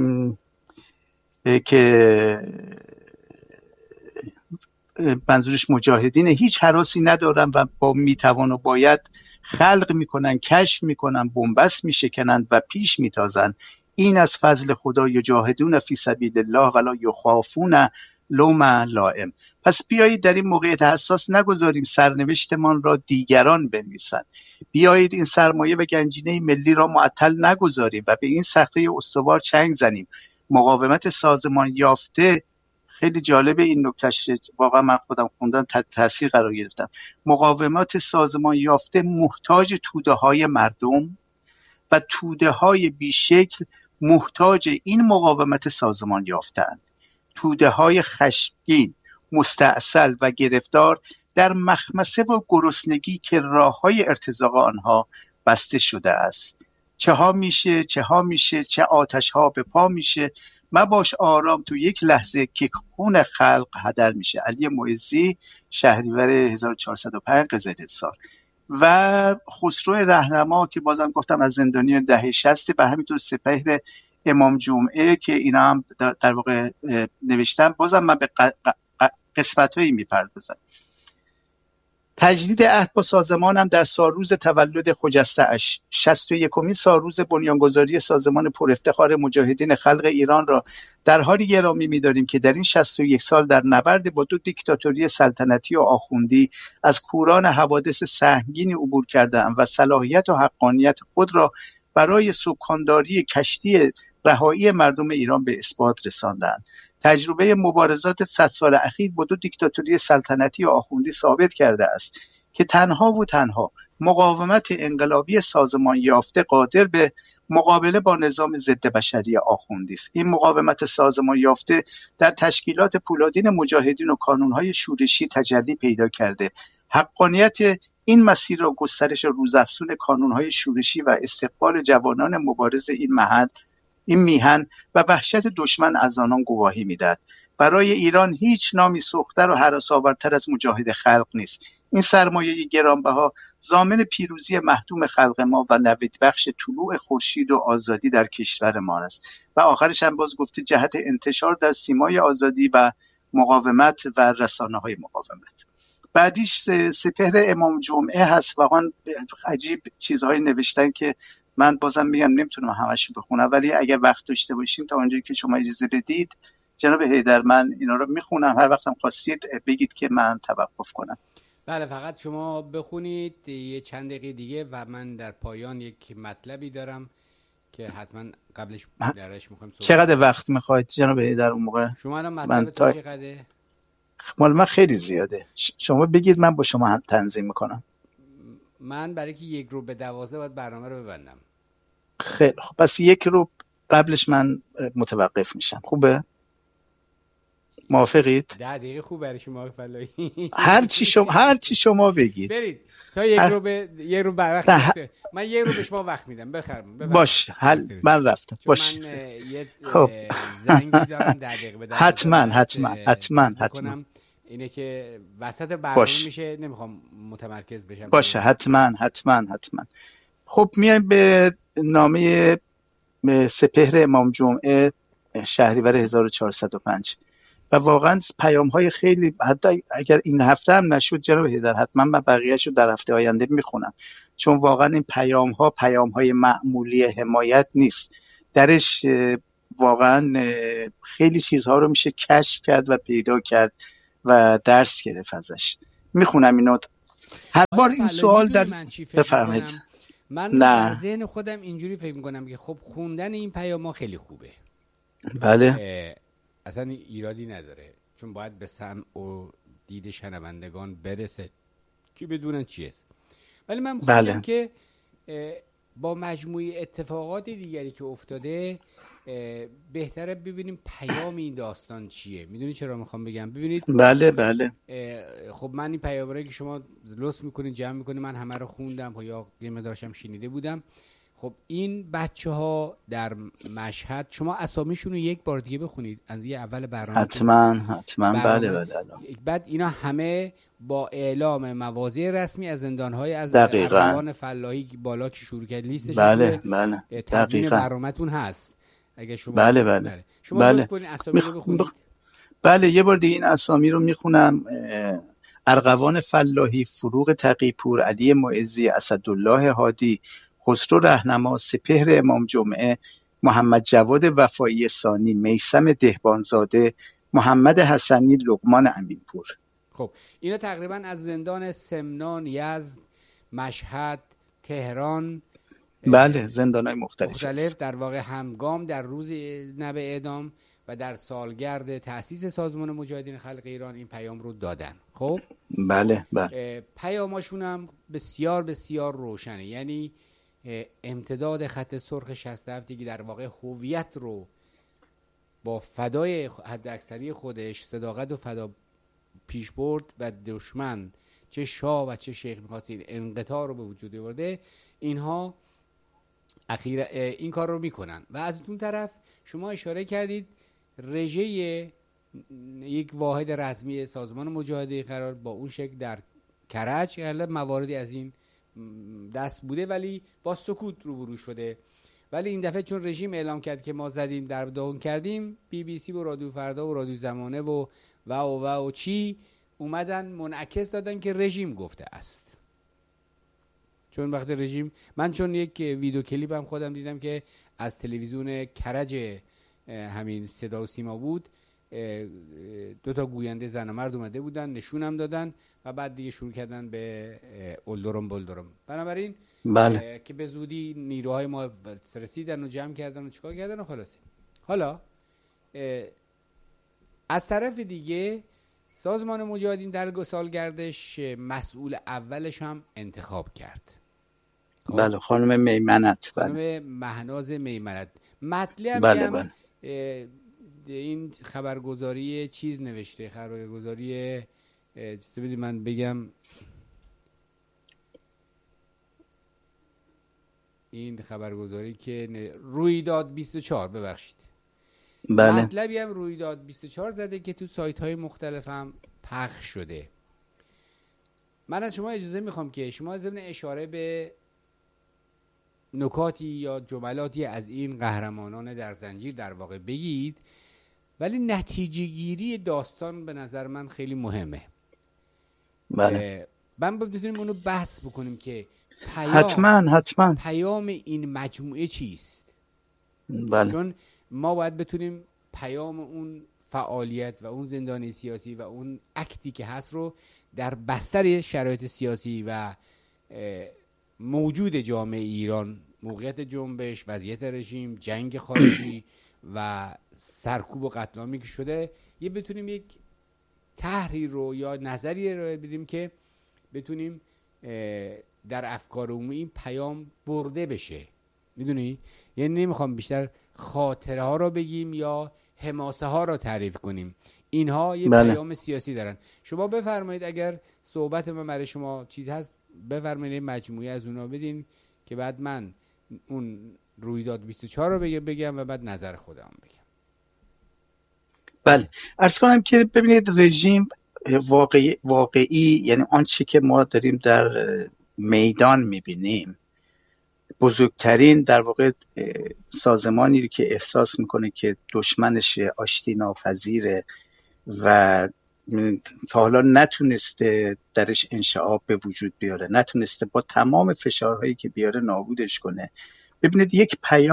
که منظورش مجاهدینه. هیچ هراسی ندارن و با میتوان و باید خلق میکنن، کشف میکنن، بنبست میشکنن و پیش میتازن. این از فضل خدا یجاهدون فی سبیل الله ولا یخافون لوم لائم. پس بیایید در این موقعیت حساس نگذاریم سرنوشتمان را دیگران بنویسند. بیایید این سرمایه و گنجینه ملی را معطل نگذاریم و به این صخره استوار چنگ زنیم. مقاومت سازمان یافته، خیلی جالبه این نکتهش، واقعا من خودم خوندم تاثیر قرار گرفتم. مقاومت سازمان یافته محتاج توده های مردم و توده های بیشکل محتاج این مقاومت سازمان یافته‌اند. توده های خشمگین، مستعسل و گرفتار در مخمسه و گرسنگی که راه های ارتزاق آنها بسته شده است. چه ها میشه چه ها میشه چه آتش ها به پا میشه، مباش آرام تو یک لحظه که خون خلق هدر میشه. علی معزی، شهریور هزار و چهارصد و پنج قزل سال. و خسرو رهنما که بازم گفتم از زندانی دهه شصت و همینطور سپهر امام جمعه که اینا هم در واقع نوشتم. بازم من به قسمت‌هایی میپردازم. تجدید عهد با سازمانم در سالروز تولد خجسته اش شصت و یکمین سالروز بنیانگذاری سازمان پر افتخار مجاهدین خلق ایران را در حالی گرامی می‌داریم که در این شصت و یک سال در نبرد با دو دیکتاتوری سلطنتی و آخوندی از کوران حوادث سهمگینی عبور کرده‌اند و صلاحیت و حقانیت خود را برای سکانداری کشتی رهایی مردم ایران به اثبات رساندند. تجربه مبارزات صد سال اخیر با دو دیکتاتوری سلطنتی و آخوندی ثابت کرده است که تنها و تنها مقاومت انقلابی سازمان یافته قادر به مقابله با نظام ضد بشری آخوندی است. این مقاومت سازمان یافته در تشکیلات پولادین مجاهدین و کانونهای شورشی تجلی پیدا کرده. حقانیت این مسیر را گسترش روزافزون کانونهای شورشی و استقبال جوانان مبارز این محل این میهن و وحشت دشمن از آنان گواهی میدهد. برای ایران هیچ نامی سخت‌تر و هراس‌آورتر از مجاهد خلق نیست. این سرمایه گرانبها ضامن پیروزی محتوم خلق ما و نوید بخش طلوع خورشید و آزادی در کشور ما است. و آخرش هم باز گفته جهت انتشار در سیمای آزادی و مقاومت و رسانه‌های مقاومت. بعدیش سپهر امام جمعه هست. واقعا عجیب چیزهای نوشتن که من بازم میگم نمیتونم همه‌شو بخونم، ولی اگر وقت داشته باشیم تا اونجایی که شما اجازه بدید جناب حیدر من اینا رو میخونم. هر وقتم خواستید بگید که من توقف کنم. بله، فقط شما بخونید یه چند دقیقه دیگه و من در پایان یک مطلبی دارم که حتما قبلش درش میخوایم صحبت. چقدر وقت میخواید جناب حیدر اون موقع؟ شما الان مطلبتون تا... چقدره؟ مال من خیلی زیاده. شما بگید من با شما هم تنظیم میکنم. من برای که یک رو به دوازده باید برنامه رو ببندم. خیلی خب، پس یک رو قبلش من متوقف میشم. خوبه؟ موافقید؟ ده دقیقه خوب برای شما فلایی. هر چی شما هر چی شما بگید. برید تا یک هر... رو به یک رو بر وقت ه... من یک رو به شما وقت میدم. بخرم. باش حل من رفتم. باش. من یه خب. زنگی دارم ده دقیقه به حتما حتما حتما حتما. اینه که وسط برنامه میشه نمیخوام متمرکز بشم. باشه حتما حتما حتما. خب میایم به نامه سپهر امام جمعه شهریور هزار و چهارصد و پنج و واقعا پیام های خیلی، حتی اگر این هفته هم نشد جناب حیدر حتما من بقیه‌شو در هفته آینده میخونم، چون واقعا این پیام ها پیام های معمولی حمایت نیست. درش واقعا خیلی چیزها رو میشه کشف کرد و پیدا کرد و درس گرفت ازش. میخونم اینو هر بار این سوال در بفرمایید. من در ذهن خودم اینجوری فکر میکنم که خب خوندن این پیام خیلی خوبه، بله اصلا ایرادی نداره، چون باید به سمع و دید شنوندگان برسه که بدونن چی است. ولی من میخوام بله. که با مجموعه اتفاقات دیگری که افتاده بهتره ببینیم پیام این داستان چیه. میدونی چرا میخوام بگم؟ ببینید بله بله خب من این پیامایی که شما لطف میکنین جمع میکنین من همه رو خوندم یا یه مقدارشم شنیده بودم. خب این بچه ها در مشهد، شما اسامیشون رو یک بار دیگه بخونید از یه اول برنامه. حتما حتما بله بله. بعد اینا همه با اعلام مواضع رسمی از زندان‌های از ارغوان فلاحی بالا که شروع کرد لیستش بله بله تدوین برنامه‌تون هست. اگه شما بله بله, بله. شما بله. لطف کنین اسامی رو بخونید. بخ... بله یه بار دیگه این اسامی رو میخونم. ارغوان فلاحی، فروغ تقی‌پور، علی معزی، اسدالله هادی، خسرو رهنما، سپهر امام جمعه، محمد جواد وفایی ثانی، میثم دهبانزاده، محمد حسنی، لقمان امینپور. خب اینا تقریبا از زندان سمنان، یزد، مشهد، تهران، بله زندان‌های مختلف مختلف در واقع همگام در روز نبع اعدام و در سالگرد تأسیس سازمان مجاهدین خلق ایران این پیام رو دادن. خب بله بله پیاماشون هم بسیار بسیار روشنه، یعنی امتداد خط سرخ شصت و هفت که در واقع هویت رو با فدای حداکثری خودش، صداقت و فدا پیش برد و دشمن چه شاه و چه شیخ می‌خواست این انقطاع رو به وجود آورده، اینها اخیرا این کار رو میکنن. و از اون طرف شما اشاره کردید رژه یک واحد رسمی سازمان مجاهدین قرار با اون شکل در کرج، حالا مواردی از این دست بوده ولی با سکوت روبرو شده. ولی این دفعه چون رژیم اعلام کرد که ما زدیم در داغون کردیم، بی بی سی و رادیو فردا و رادیو زمانه و و و و چی اومدن منعکس دادن که رژیم گفته است. چون وقت رژیم، من چون یک ویدیو کلیپ هم خودم دیدم که از تلویزیون کرج همین صدا و سیما بود، دو تا گوینده زن و مرد اومده بودن نشونم دادن و بعد دیگه شروع کردن به اولدرم بولدرم. بنابراین بله. که به زودی نیروهای ما رسیدن و جمع کردن و چیکار کردن و خلاصه. حالا از طرف دیگه سازمان مجاهدین در سالگردش مسئول اولش هم انتخاب کرد. بله خانم میمنت. بله. خانم مهناز میمنت. مطلب بله بله. این خبرگزاری چیز نوشته، خبرگزاری چیزی بدید من بگم، این خبرگزاری که رویداد بیست و چهار ببخشید. بله. مطلبی هم رویداد بیست و چهار زده که تو سایت های مختلف هم پخش شده. من از شما اجازه میخوام که شما ضمن اشاره به نکاتی یا جملاتی از این قهرمانان در زنجیر در واقع بگید، ولی نتیجه گیری داستان به نظر من خیلی مهمه. بله. من بتونیم اونو بحث بکنیم که پیام حتما حتما پیام این مجموعه چیست. بله. چون ما باید بتونیم پیام اون فعالیت و اون زندانی سیاسی و اون اکتی که هست رو در بستر شرایط سیاسی و موجود جامعه ایران، موقعیت جنبش، وضعیت رژیم، جنگ خارجی و سرکوب و قتل عامی که شده، یه بتونیم یک تحریر رو یا نظری رو بدیم که بتونیم در افکار عمومی این پیام برده بشه. میدونی؟ یعنی نمیخوام بیشتر خاطره ها رو بگیم یا حماسه ها رو تعریف کنیم، اینها یه بله. پیام سیاسی دارن. شما بفرمایید اگر صحبت من برای شما چیز هست بفرمایید مجموعه از اونا بدین که بعد من اون رویداد بیست و چهار رو بگم, بگم و بعد نظر خودم بگم. بله عرض کنم که ببینید رژیم واقعی, واقعی یعنی آنچه که ما داریم در میدان میبینیم، بزرگترین در واقع سازمانی که احساس میکنه که دشمنش آشتی ناپذیره و تا حالا نتونسته درش انشعاب به وجود بیاره، نتونسته با تمام فشارهایی که بیاره نابودش کنه. ببینید یک پیام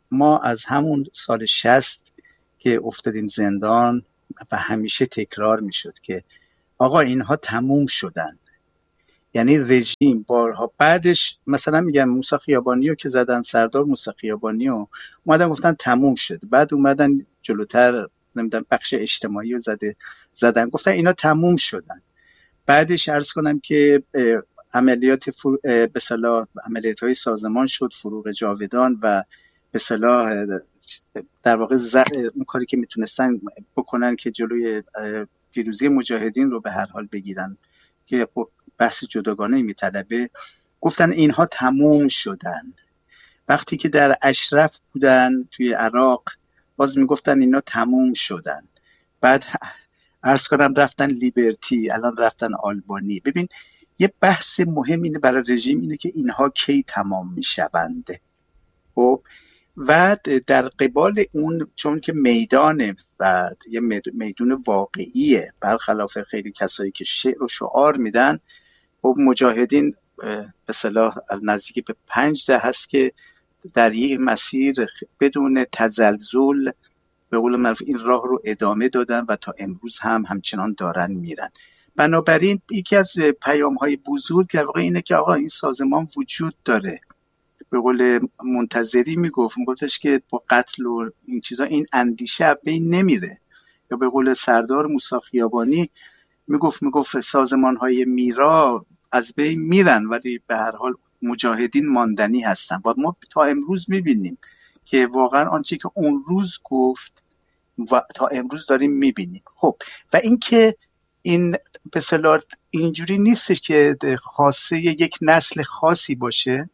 ما از همون سال شصت که افتادیم زندان و همیشه تکرار میشد که آقا اینها تموم شدن، یعنی رژیم بارها بعدش مثلا میگن موسی خیابانی رو که زدن، سردار موسی خیابانی رو اومدن گفتن تموم شد، بعد اومدن جلوتر نمیدونم بخش اجتماعی رو زده زدن گفتن اینا تموم شدن. بعدش عرض کنم که عملیات فر... به اصطلاح عملیات های سازمان شد، فروغ جاودان و به اصطلاح در واقع ز... اون کاری که میتونستن بکنن که جلوی پیروزی مجاهدین رو به هر حال بگیرن که بحث جداگانه میطلبه، گفتن اینها تموم شدن. وقتی که در اشرف بودن توی عراق باز میگفتن اینا تموم شدن. بعد عرض کنم رفتن لیبرتی، الان رفتن آلبانی. ببین یه بحث مهم اینه برای رژیم اینه که اینها کی تمام میشوند. خب و در قبال اون چون که میدانه و یه میدون واقعیه، برخلاف خیلی کسایی که شعر و شعار میدن، خب مجاهدین به اصطلاح نزدیک به پنج ده هست که در یک مسیر بدون تزلزل به قول معروف این راه رو ادامه دادن و تا امروز هم همچنان دارن میرن. بنابراین یکی از پیام های بزرگ در واقع اینه که آقا این سازمان وجود داره. به قول منتظری میگفت میگفتش که با قتل و این چیزا این اندیشه بین نمیره، یا به قول سردار موسی خیابانی میگفت میگفت سازمان های میرا از بین میرن ولی به هر حال مجاهدین ماندنی هستن. و ما تا امروز میبینیم که واقعا آنچه که اون روز گفت و تا امروز داریم میبینیم. خب و این که این به اصطلاح اینجوری نیستش که خاصه یک نسل خاصی باشه.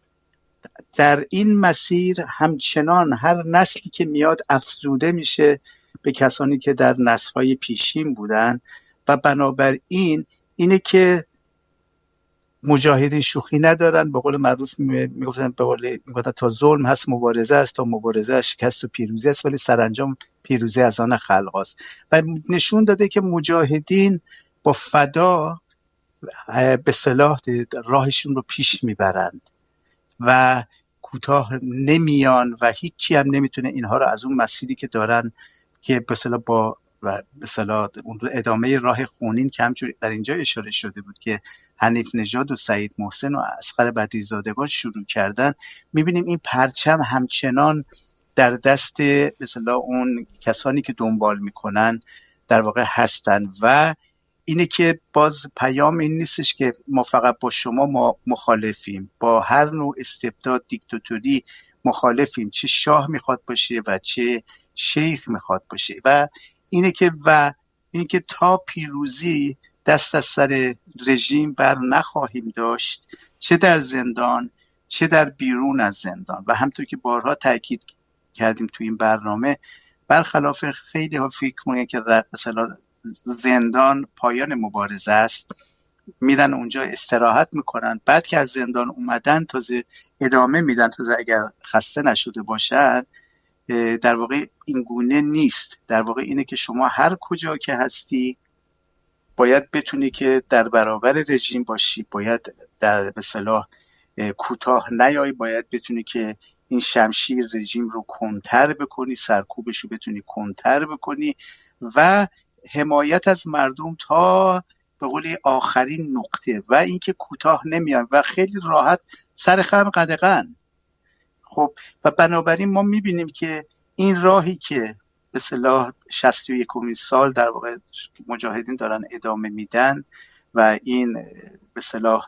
در این مسیر همچنان هر نسلی که میاد افزوده میشه به کسانی که در نسل‌های پیشین بودن و بنابراین اینه که مجاهدین شوخی ندارن. به قول معروف میگفتن به قول میگفتن تا ظلم هست مبارزه است، تا مبارزه شکست و پیروزی است، ولی سرانجام پیروزی از آن خلق است. و نشون داده که مجاهدین با فدا به صلاح راهشون رو پیش میبرند و کوتاه نمیان و هیچی هم نمیتونه اینها رو از اون مسیری که دارن که به اصطلاح با و به اصطلاح اون ادامه راه خونین که همچون در اینجا اشاره شده بود که حنیف نژاد و سعید محسن و اصغر بدیع‌زادگان شروع کردن، میبینیم این پرچم همچنان در دست به اصطلاح اون کسانی که دنبال میکنن در واقع هستن. و اینه که باز پیام این نیستش که ما فقط با شما ما مخالفیم، با هر نوع استبداد دیکتاتوری مخالفیم، چه شاه میخواد باشه و چه شیخ میخواد باشه. و اینه که و اینه که تا پیروزی دست از سر رژیم بر نخواهیم داشت، چه در زندان چه در بیرون از زندان. و همونطور که بارها تاکید کردیم تو این برنامه، برخلاف خیلی ها فکر میکنن که مثلا زندان پایان مبارزه است، میرن اونجا استراحت میکنن، بعد که از زندان اومدن تازه ادامه میدن، تازه اگر خسته نشده باشن. در واقع این گونه نیست. در واقع اینه که شما هر کجا که هستی باید بتونی که در برابر رژیم باشی، باید در به اصطلاح کوتاه نیای، باید بتونی که این شمشیر رژیم رو کنتر بکنی، سرکوبش رو بتونی کنتر بکنی و حمایت از مردم تا به قول آخرین نقطه و اینکه کوتاه نمیان و خیلی راحت سر خم قدغن. خب و بنابراین ما میبینیم که این راهی که به اصطلاح شصت و یکمین سال در واقع مجاهدین دارن ادامه میدن و این به اصطلاح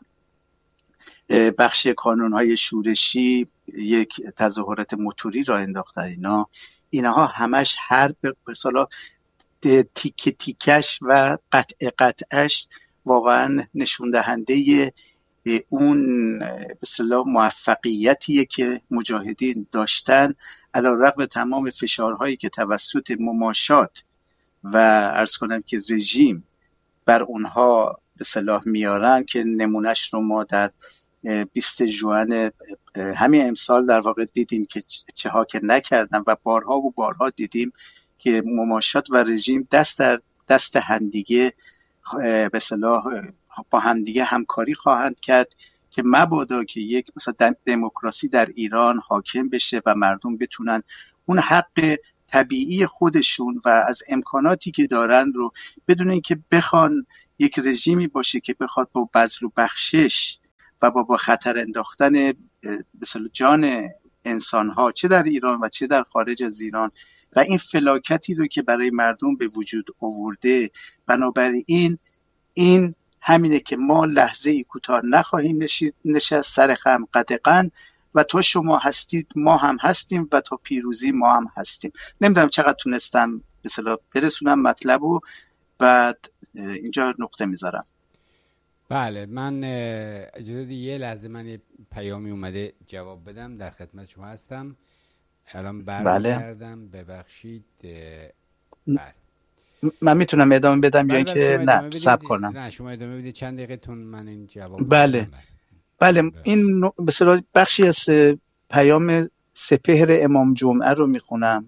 بخش کانونهای شورشی یک تظاهرات موتوری را انداختن، اینا اینها همش هر به اصطلاح تیکه تیکش و قطع قطعش واقعا نشون دهنده اون به اصطلاح موفقیتیه که مجاهدین داشتن علیرغم تمام فشارهایی که توسط مماشات و عرض کنم که رژیم بر اونها به اصطلاح میارن، که نمونهش رو ما در بیست ژوئن همین امسال در واقع دیدیم که چه ها که نکردن و بارها و بارها دیدیم که مماشات و رژیم دست در دست همدیگه به اصطلاح با همدیگه همکاری خواهند کرد که مبادا که یک مثلا دموکراسی در ایران حاکم بشه و مردم بتونن اون حق طبیعی خودشون و از امکاناتی که دارن رو بدون اینکه بخوان یک رژیمی باشه که بخواد با بذل و بخشش و با با خطر انداختن مثلا جان انسان‌ها چه در ایران و چه در خارج از ایران و این فلاکتی رو که برای مردم به وجود آورده، بنابراین این همینه که ما لحظه ای کوتاه نخواهیم نشست سر خم قدغن و تا شما هستید ما هم هستیم و تا پیروزی ما هم هستیم. نمیدونم چقدر تونستم مثلا برسونم مطلب و بعد اینجا نقطه میذارم. بله، من اجازه بدید یه لحظه من یه پیامی اومده جواب بدم، در خدمت شما هستم. الان برمیگردم. بله. ببخشید. بله. من میتونم ادامه بدم یا اینکه نه صبر کنم؟ نه شما ادامه بدید، چند دقیقه تون من این جواب بله. بدم. بله. بله این مثلا بخشی از پیام سپهر امام جمعه رو میخونم.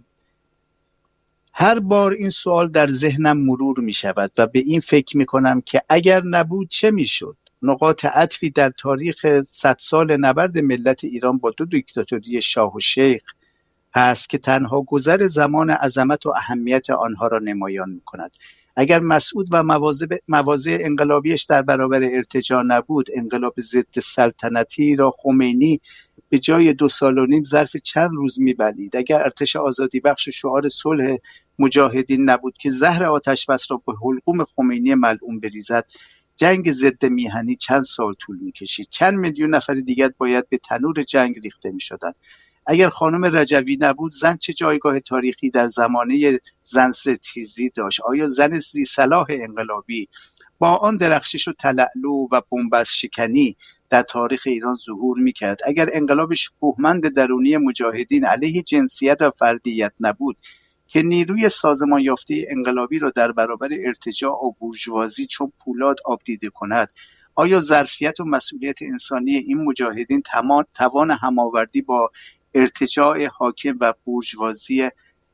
هر بار این سوال در ذهنم مرور می شود و به این فکر می کنم که اگر نبود چه می شد؟ نقاط عطفی در تاریخ صد سال نبرد ملت ایران با دو دیکتاتوری شاه و شیخ هست که تنها گذر زمان عظمت و اهمیت آنها را نمایان می کند. اگر مسعود و مواضع انقلابیش در برابر ارتجاع نبود، انقلاب ضد سلطنتی را خمینی به جای دو سال و نیم ظرف چند روز می‌بلید. اگر ارتش آزادی بخش شعار صلح مجاهدین نبود که زهر آتش بس را به حلقوم خمینی ملعون بریزد، جنگ ضد میهنی چند سال طول می‌کشید. چند میلیون نفر دیگر باید به تنور جنگ ریخته می‌شدند. اگر خانم رجوی نبود، زن چه جایگاه تاریخی در زمانه زن ستیزی داشت؟ آیا زن ذی صلاح انقلابی با آن درخشش و تلألؤ و بنبست شکنی در تاریخ ایران ظهور میکرد؟ اگر انقلاب شکوهمند درونی مجاهدین علیه جنسیت و فردیت نبود که نیروی سازمان یافته انقلابی را در برابر ارتجاع و بورژوازی چون پولاد آب دیده کند، آیا ظرفیت و مسئولیت انسانی این مجاهدین توان هماوردی با ارتجاع حاکم و بورژوازی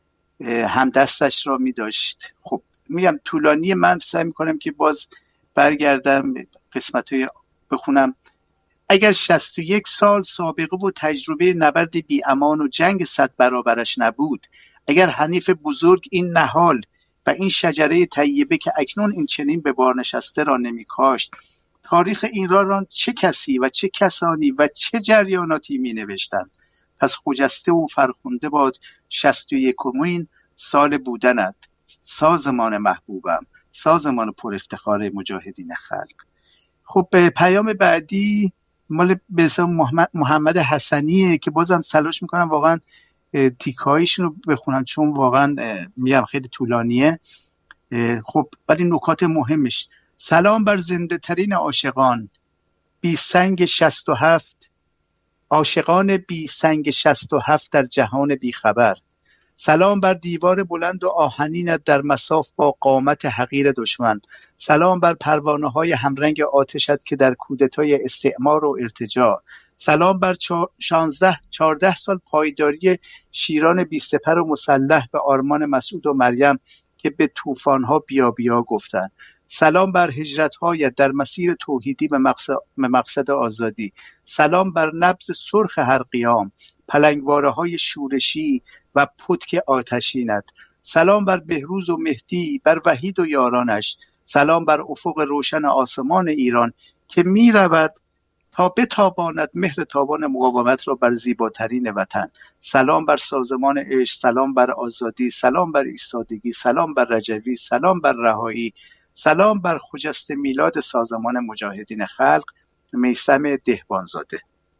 همدستش را می داشت؟ خب میگم طولانی، من سعی میکنم که باز برگردم قسمت‌های بخونم. اگر شصت و یک سال سابقه و تجربه نبرد بی امان و جنگ صد برابرش نبود، اگر حنیف بزرگ این نهال و این شجره طیبه که اکنون این چنین به بار نشسته را نمی کاشت، تاریخ ایران را چه کسی و چه کسانی و چه جریاناتی می نوشتند؟ پس خجسته و فرخنده باد شصت و یکمین سال بودنت، سازمان محبوبم، سازمان پر افتخار مجاهدین خلق. خب به پیام بعدی مال به اسم محمد, محمد حسنیه که بازم تلاش میکنم واقعا تیکایشون رو بخونم چون واقعا میگم خیلی طولانیه. خب ولی نکات مهمش: سلام بر زنده ترین عاشقان بی سنگ شصت و هفت، عاشقان بی سنگ شصت و هفت در جهان بی خبر. سلام بر دیوار بلند و آهنینت در مصاف با قامت حقیر دشمن. سلام بر پروانه های همرنگ آتشت که در کودتای استعمار و ارتجاع. سلام بر شانزده چارده سال پایداری شیران بی سپر و مسلح به آرمان مسعود و مریم که به طوفان‌ها بیا بیا گفتند. سلام بر هجرت‌هایت در مسیر توحیدی به مقصد, به مقصد آزادی. سلام بر نبض سرخ هر قیام، پلنگواره‌های شورشی و پتک آتشینت. سلام بر بهروز و مهدی، بر وحید و یارانش. سلام بر افق روشن آسمان ایران که می رود تا بتاباند مهر تابان مقاومت را بر زیباترین وطن. سلام بر سازمان عشق، سلام بر آزادی، سلام بر ایستادگی، سلام بر رجوی، سلام بر رهایی، سلام بر خجسته میلاد سازمان مجاهدین خلق، میثم دهبانزاده.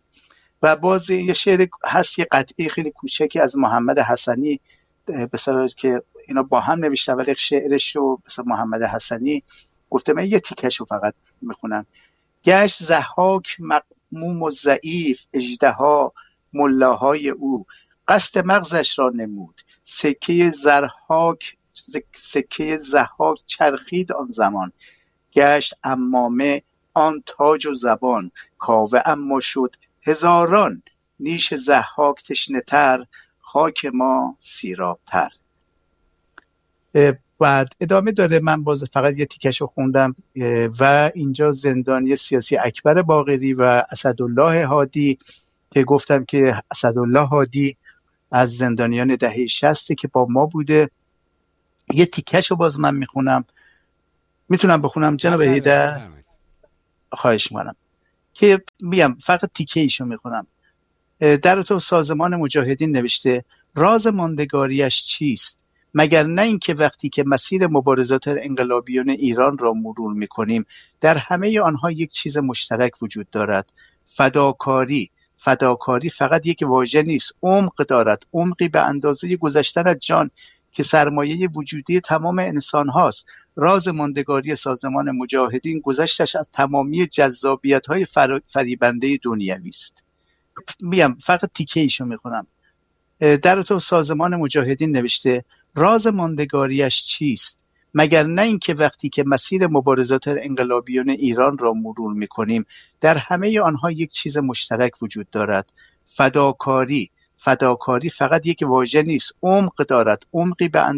و باز یه شعر هست، یه قطعه خیلی کوچکی از محمد حسنی بسیار که اینا با هم نوشته ولی شعرش رو بسیار محمد حسنی گفته. من یه تیکش رو فقط میخونم. گشت ضحاک مغموم و ضعیف، اژدها ملاهای او قصد مغزش را نمود. سکه زرهاک سکه ضحاک چرخید آن زمان، گشت عمامه آن تاج و زبان. کاوه اما شد هزاران، نیش ضحاک تشنه تر، خاک ما سیراب تر. بعد ادامه داره. من باز فقط یه تیکشو خوندم و اینجا زندانی سیاسی اکبر باقری و اسدالله هادی که گفتم که اسدالله هادی از زندانیان دهه شصت که با ما بوده. یه تیکشو باز من میخونم، میتونم بخونم جناب هیدر؟ خواهش میکنم که میگم فقط تیکه ایشو میخونم. در تو سازمان مجاهدین نوشته راز ماندگاریش چیست مگر نه اینکه وقتی که مسیر مبارزات انقلابیون ایران را مرور میکنیم در همه آنها یک چیز مشترک وجود دارد، فداکاری. فداکاری فقط یک واژه نیست، عمق دارد، عمقی به اندازه گذشتن از جان که سرمایه وجودی تمام انسان هاست. راز ماندگاری سازمان مجاهدین گذشتش از تمامی جذابیت های فریبنده دنیوی است. میگم فقط تیکه ایشو میخونم. در تو سازمان مجاهدین نوشته راز ماندگاریش چیست مگر نه اینکه وقتی که مسیر مبارزات انقلابیون ایران را مرور میکنیم در همه آنها یک چیز مشترک وجود دارد، فداکاری. فداکاری فقط یک واژه نیست، عمق دارد، عمقی به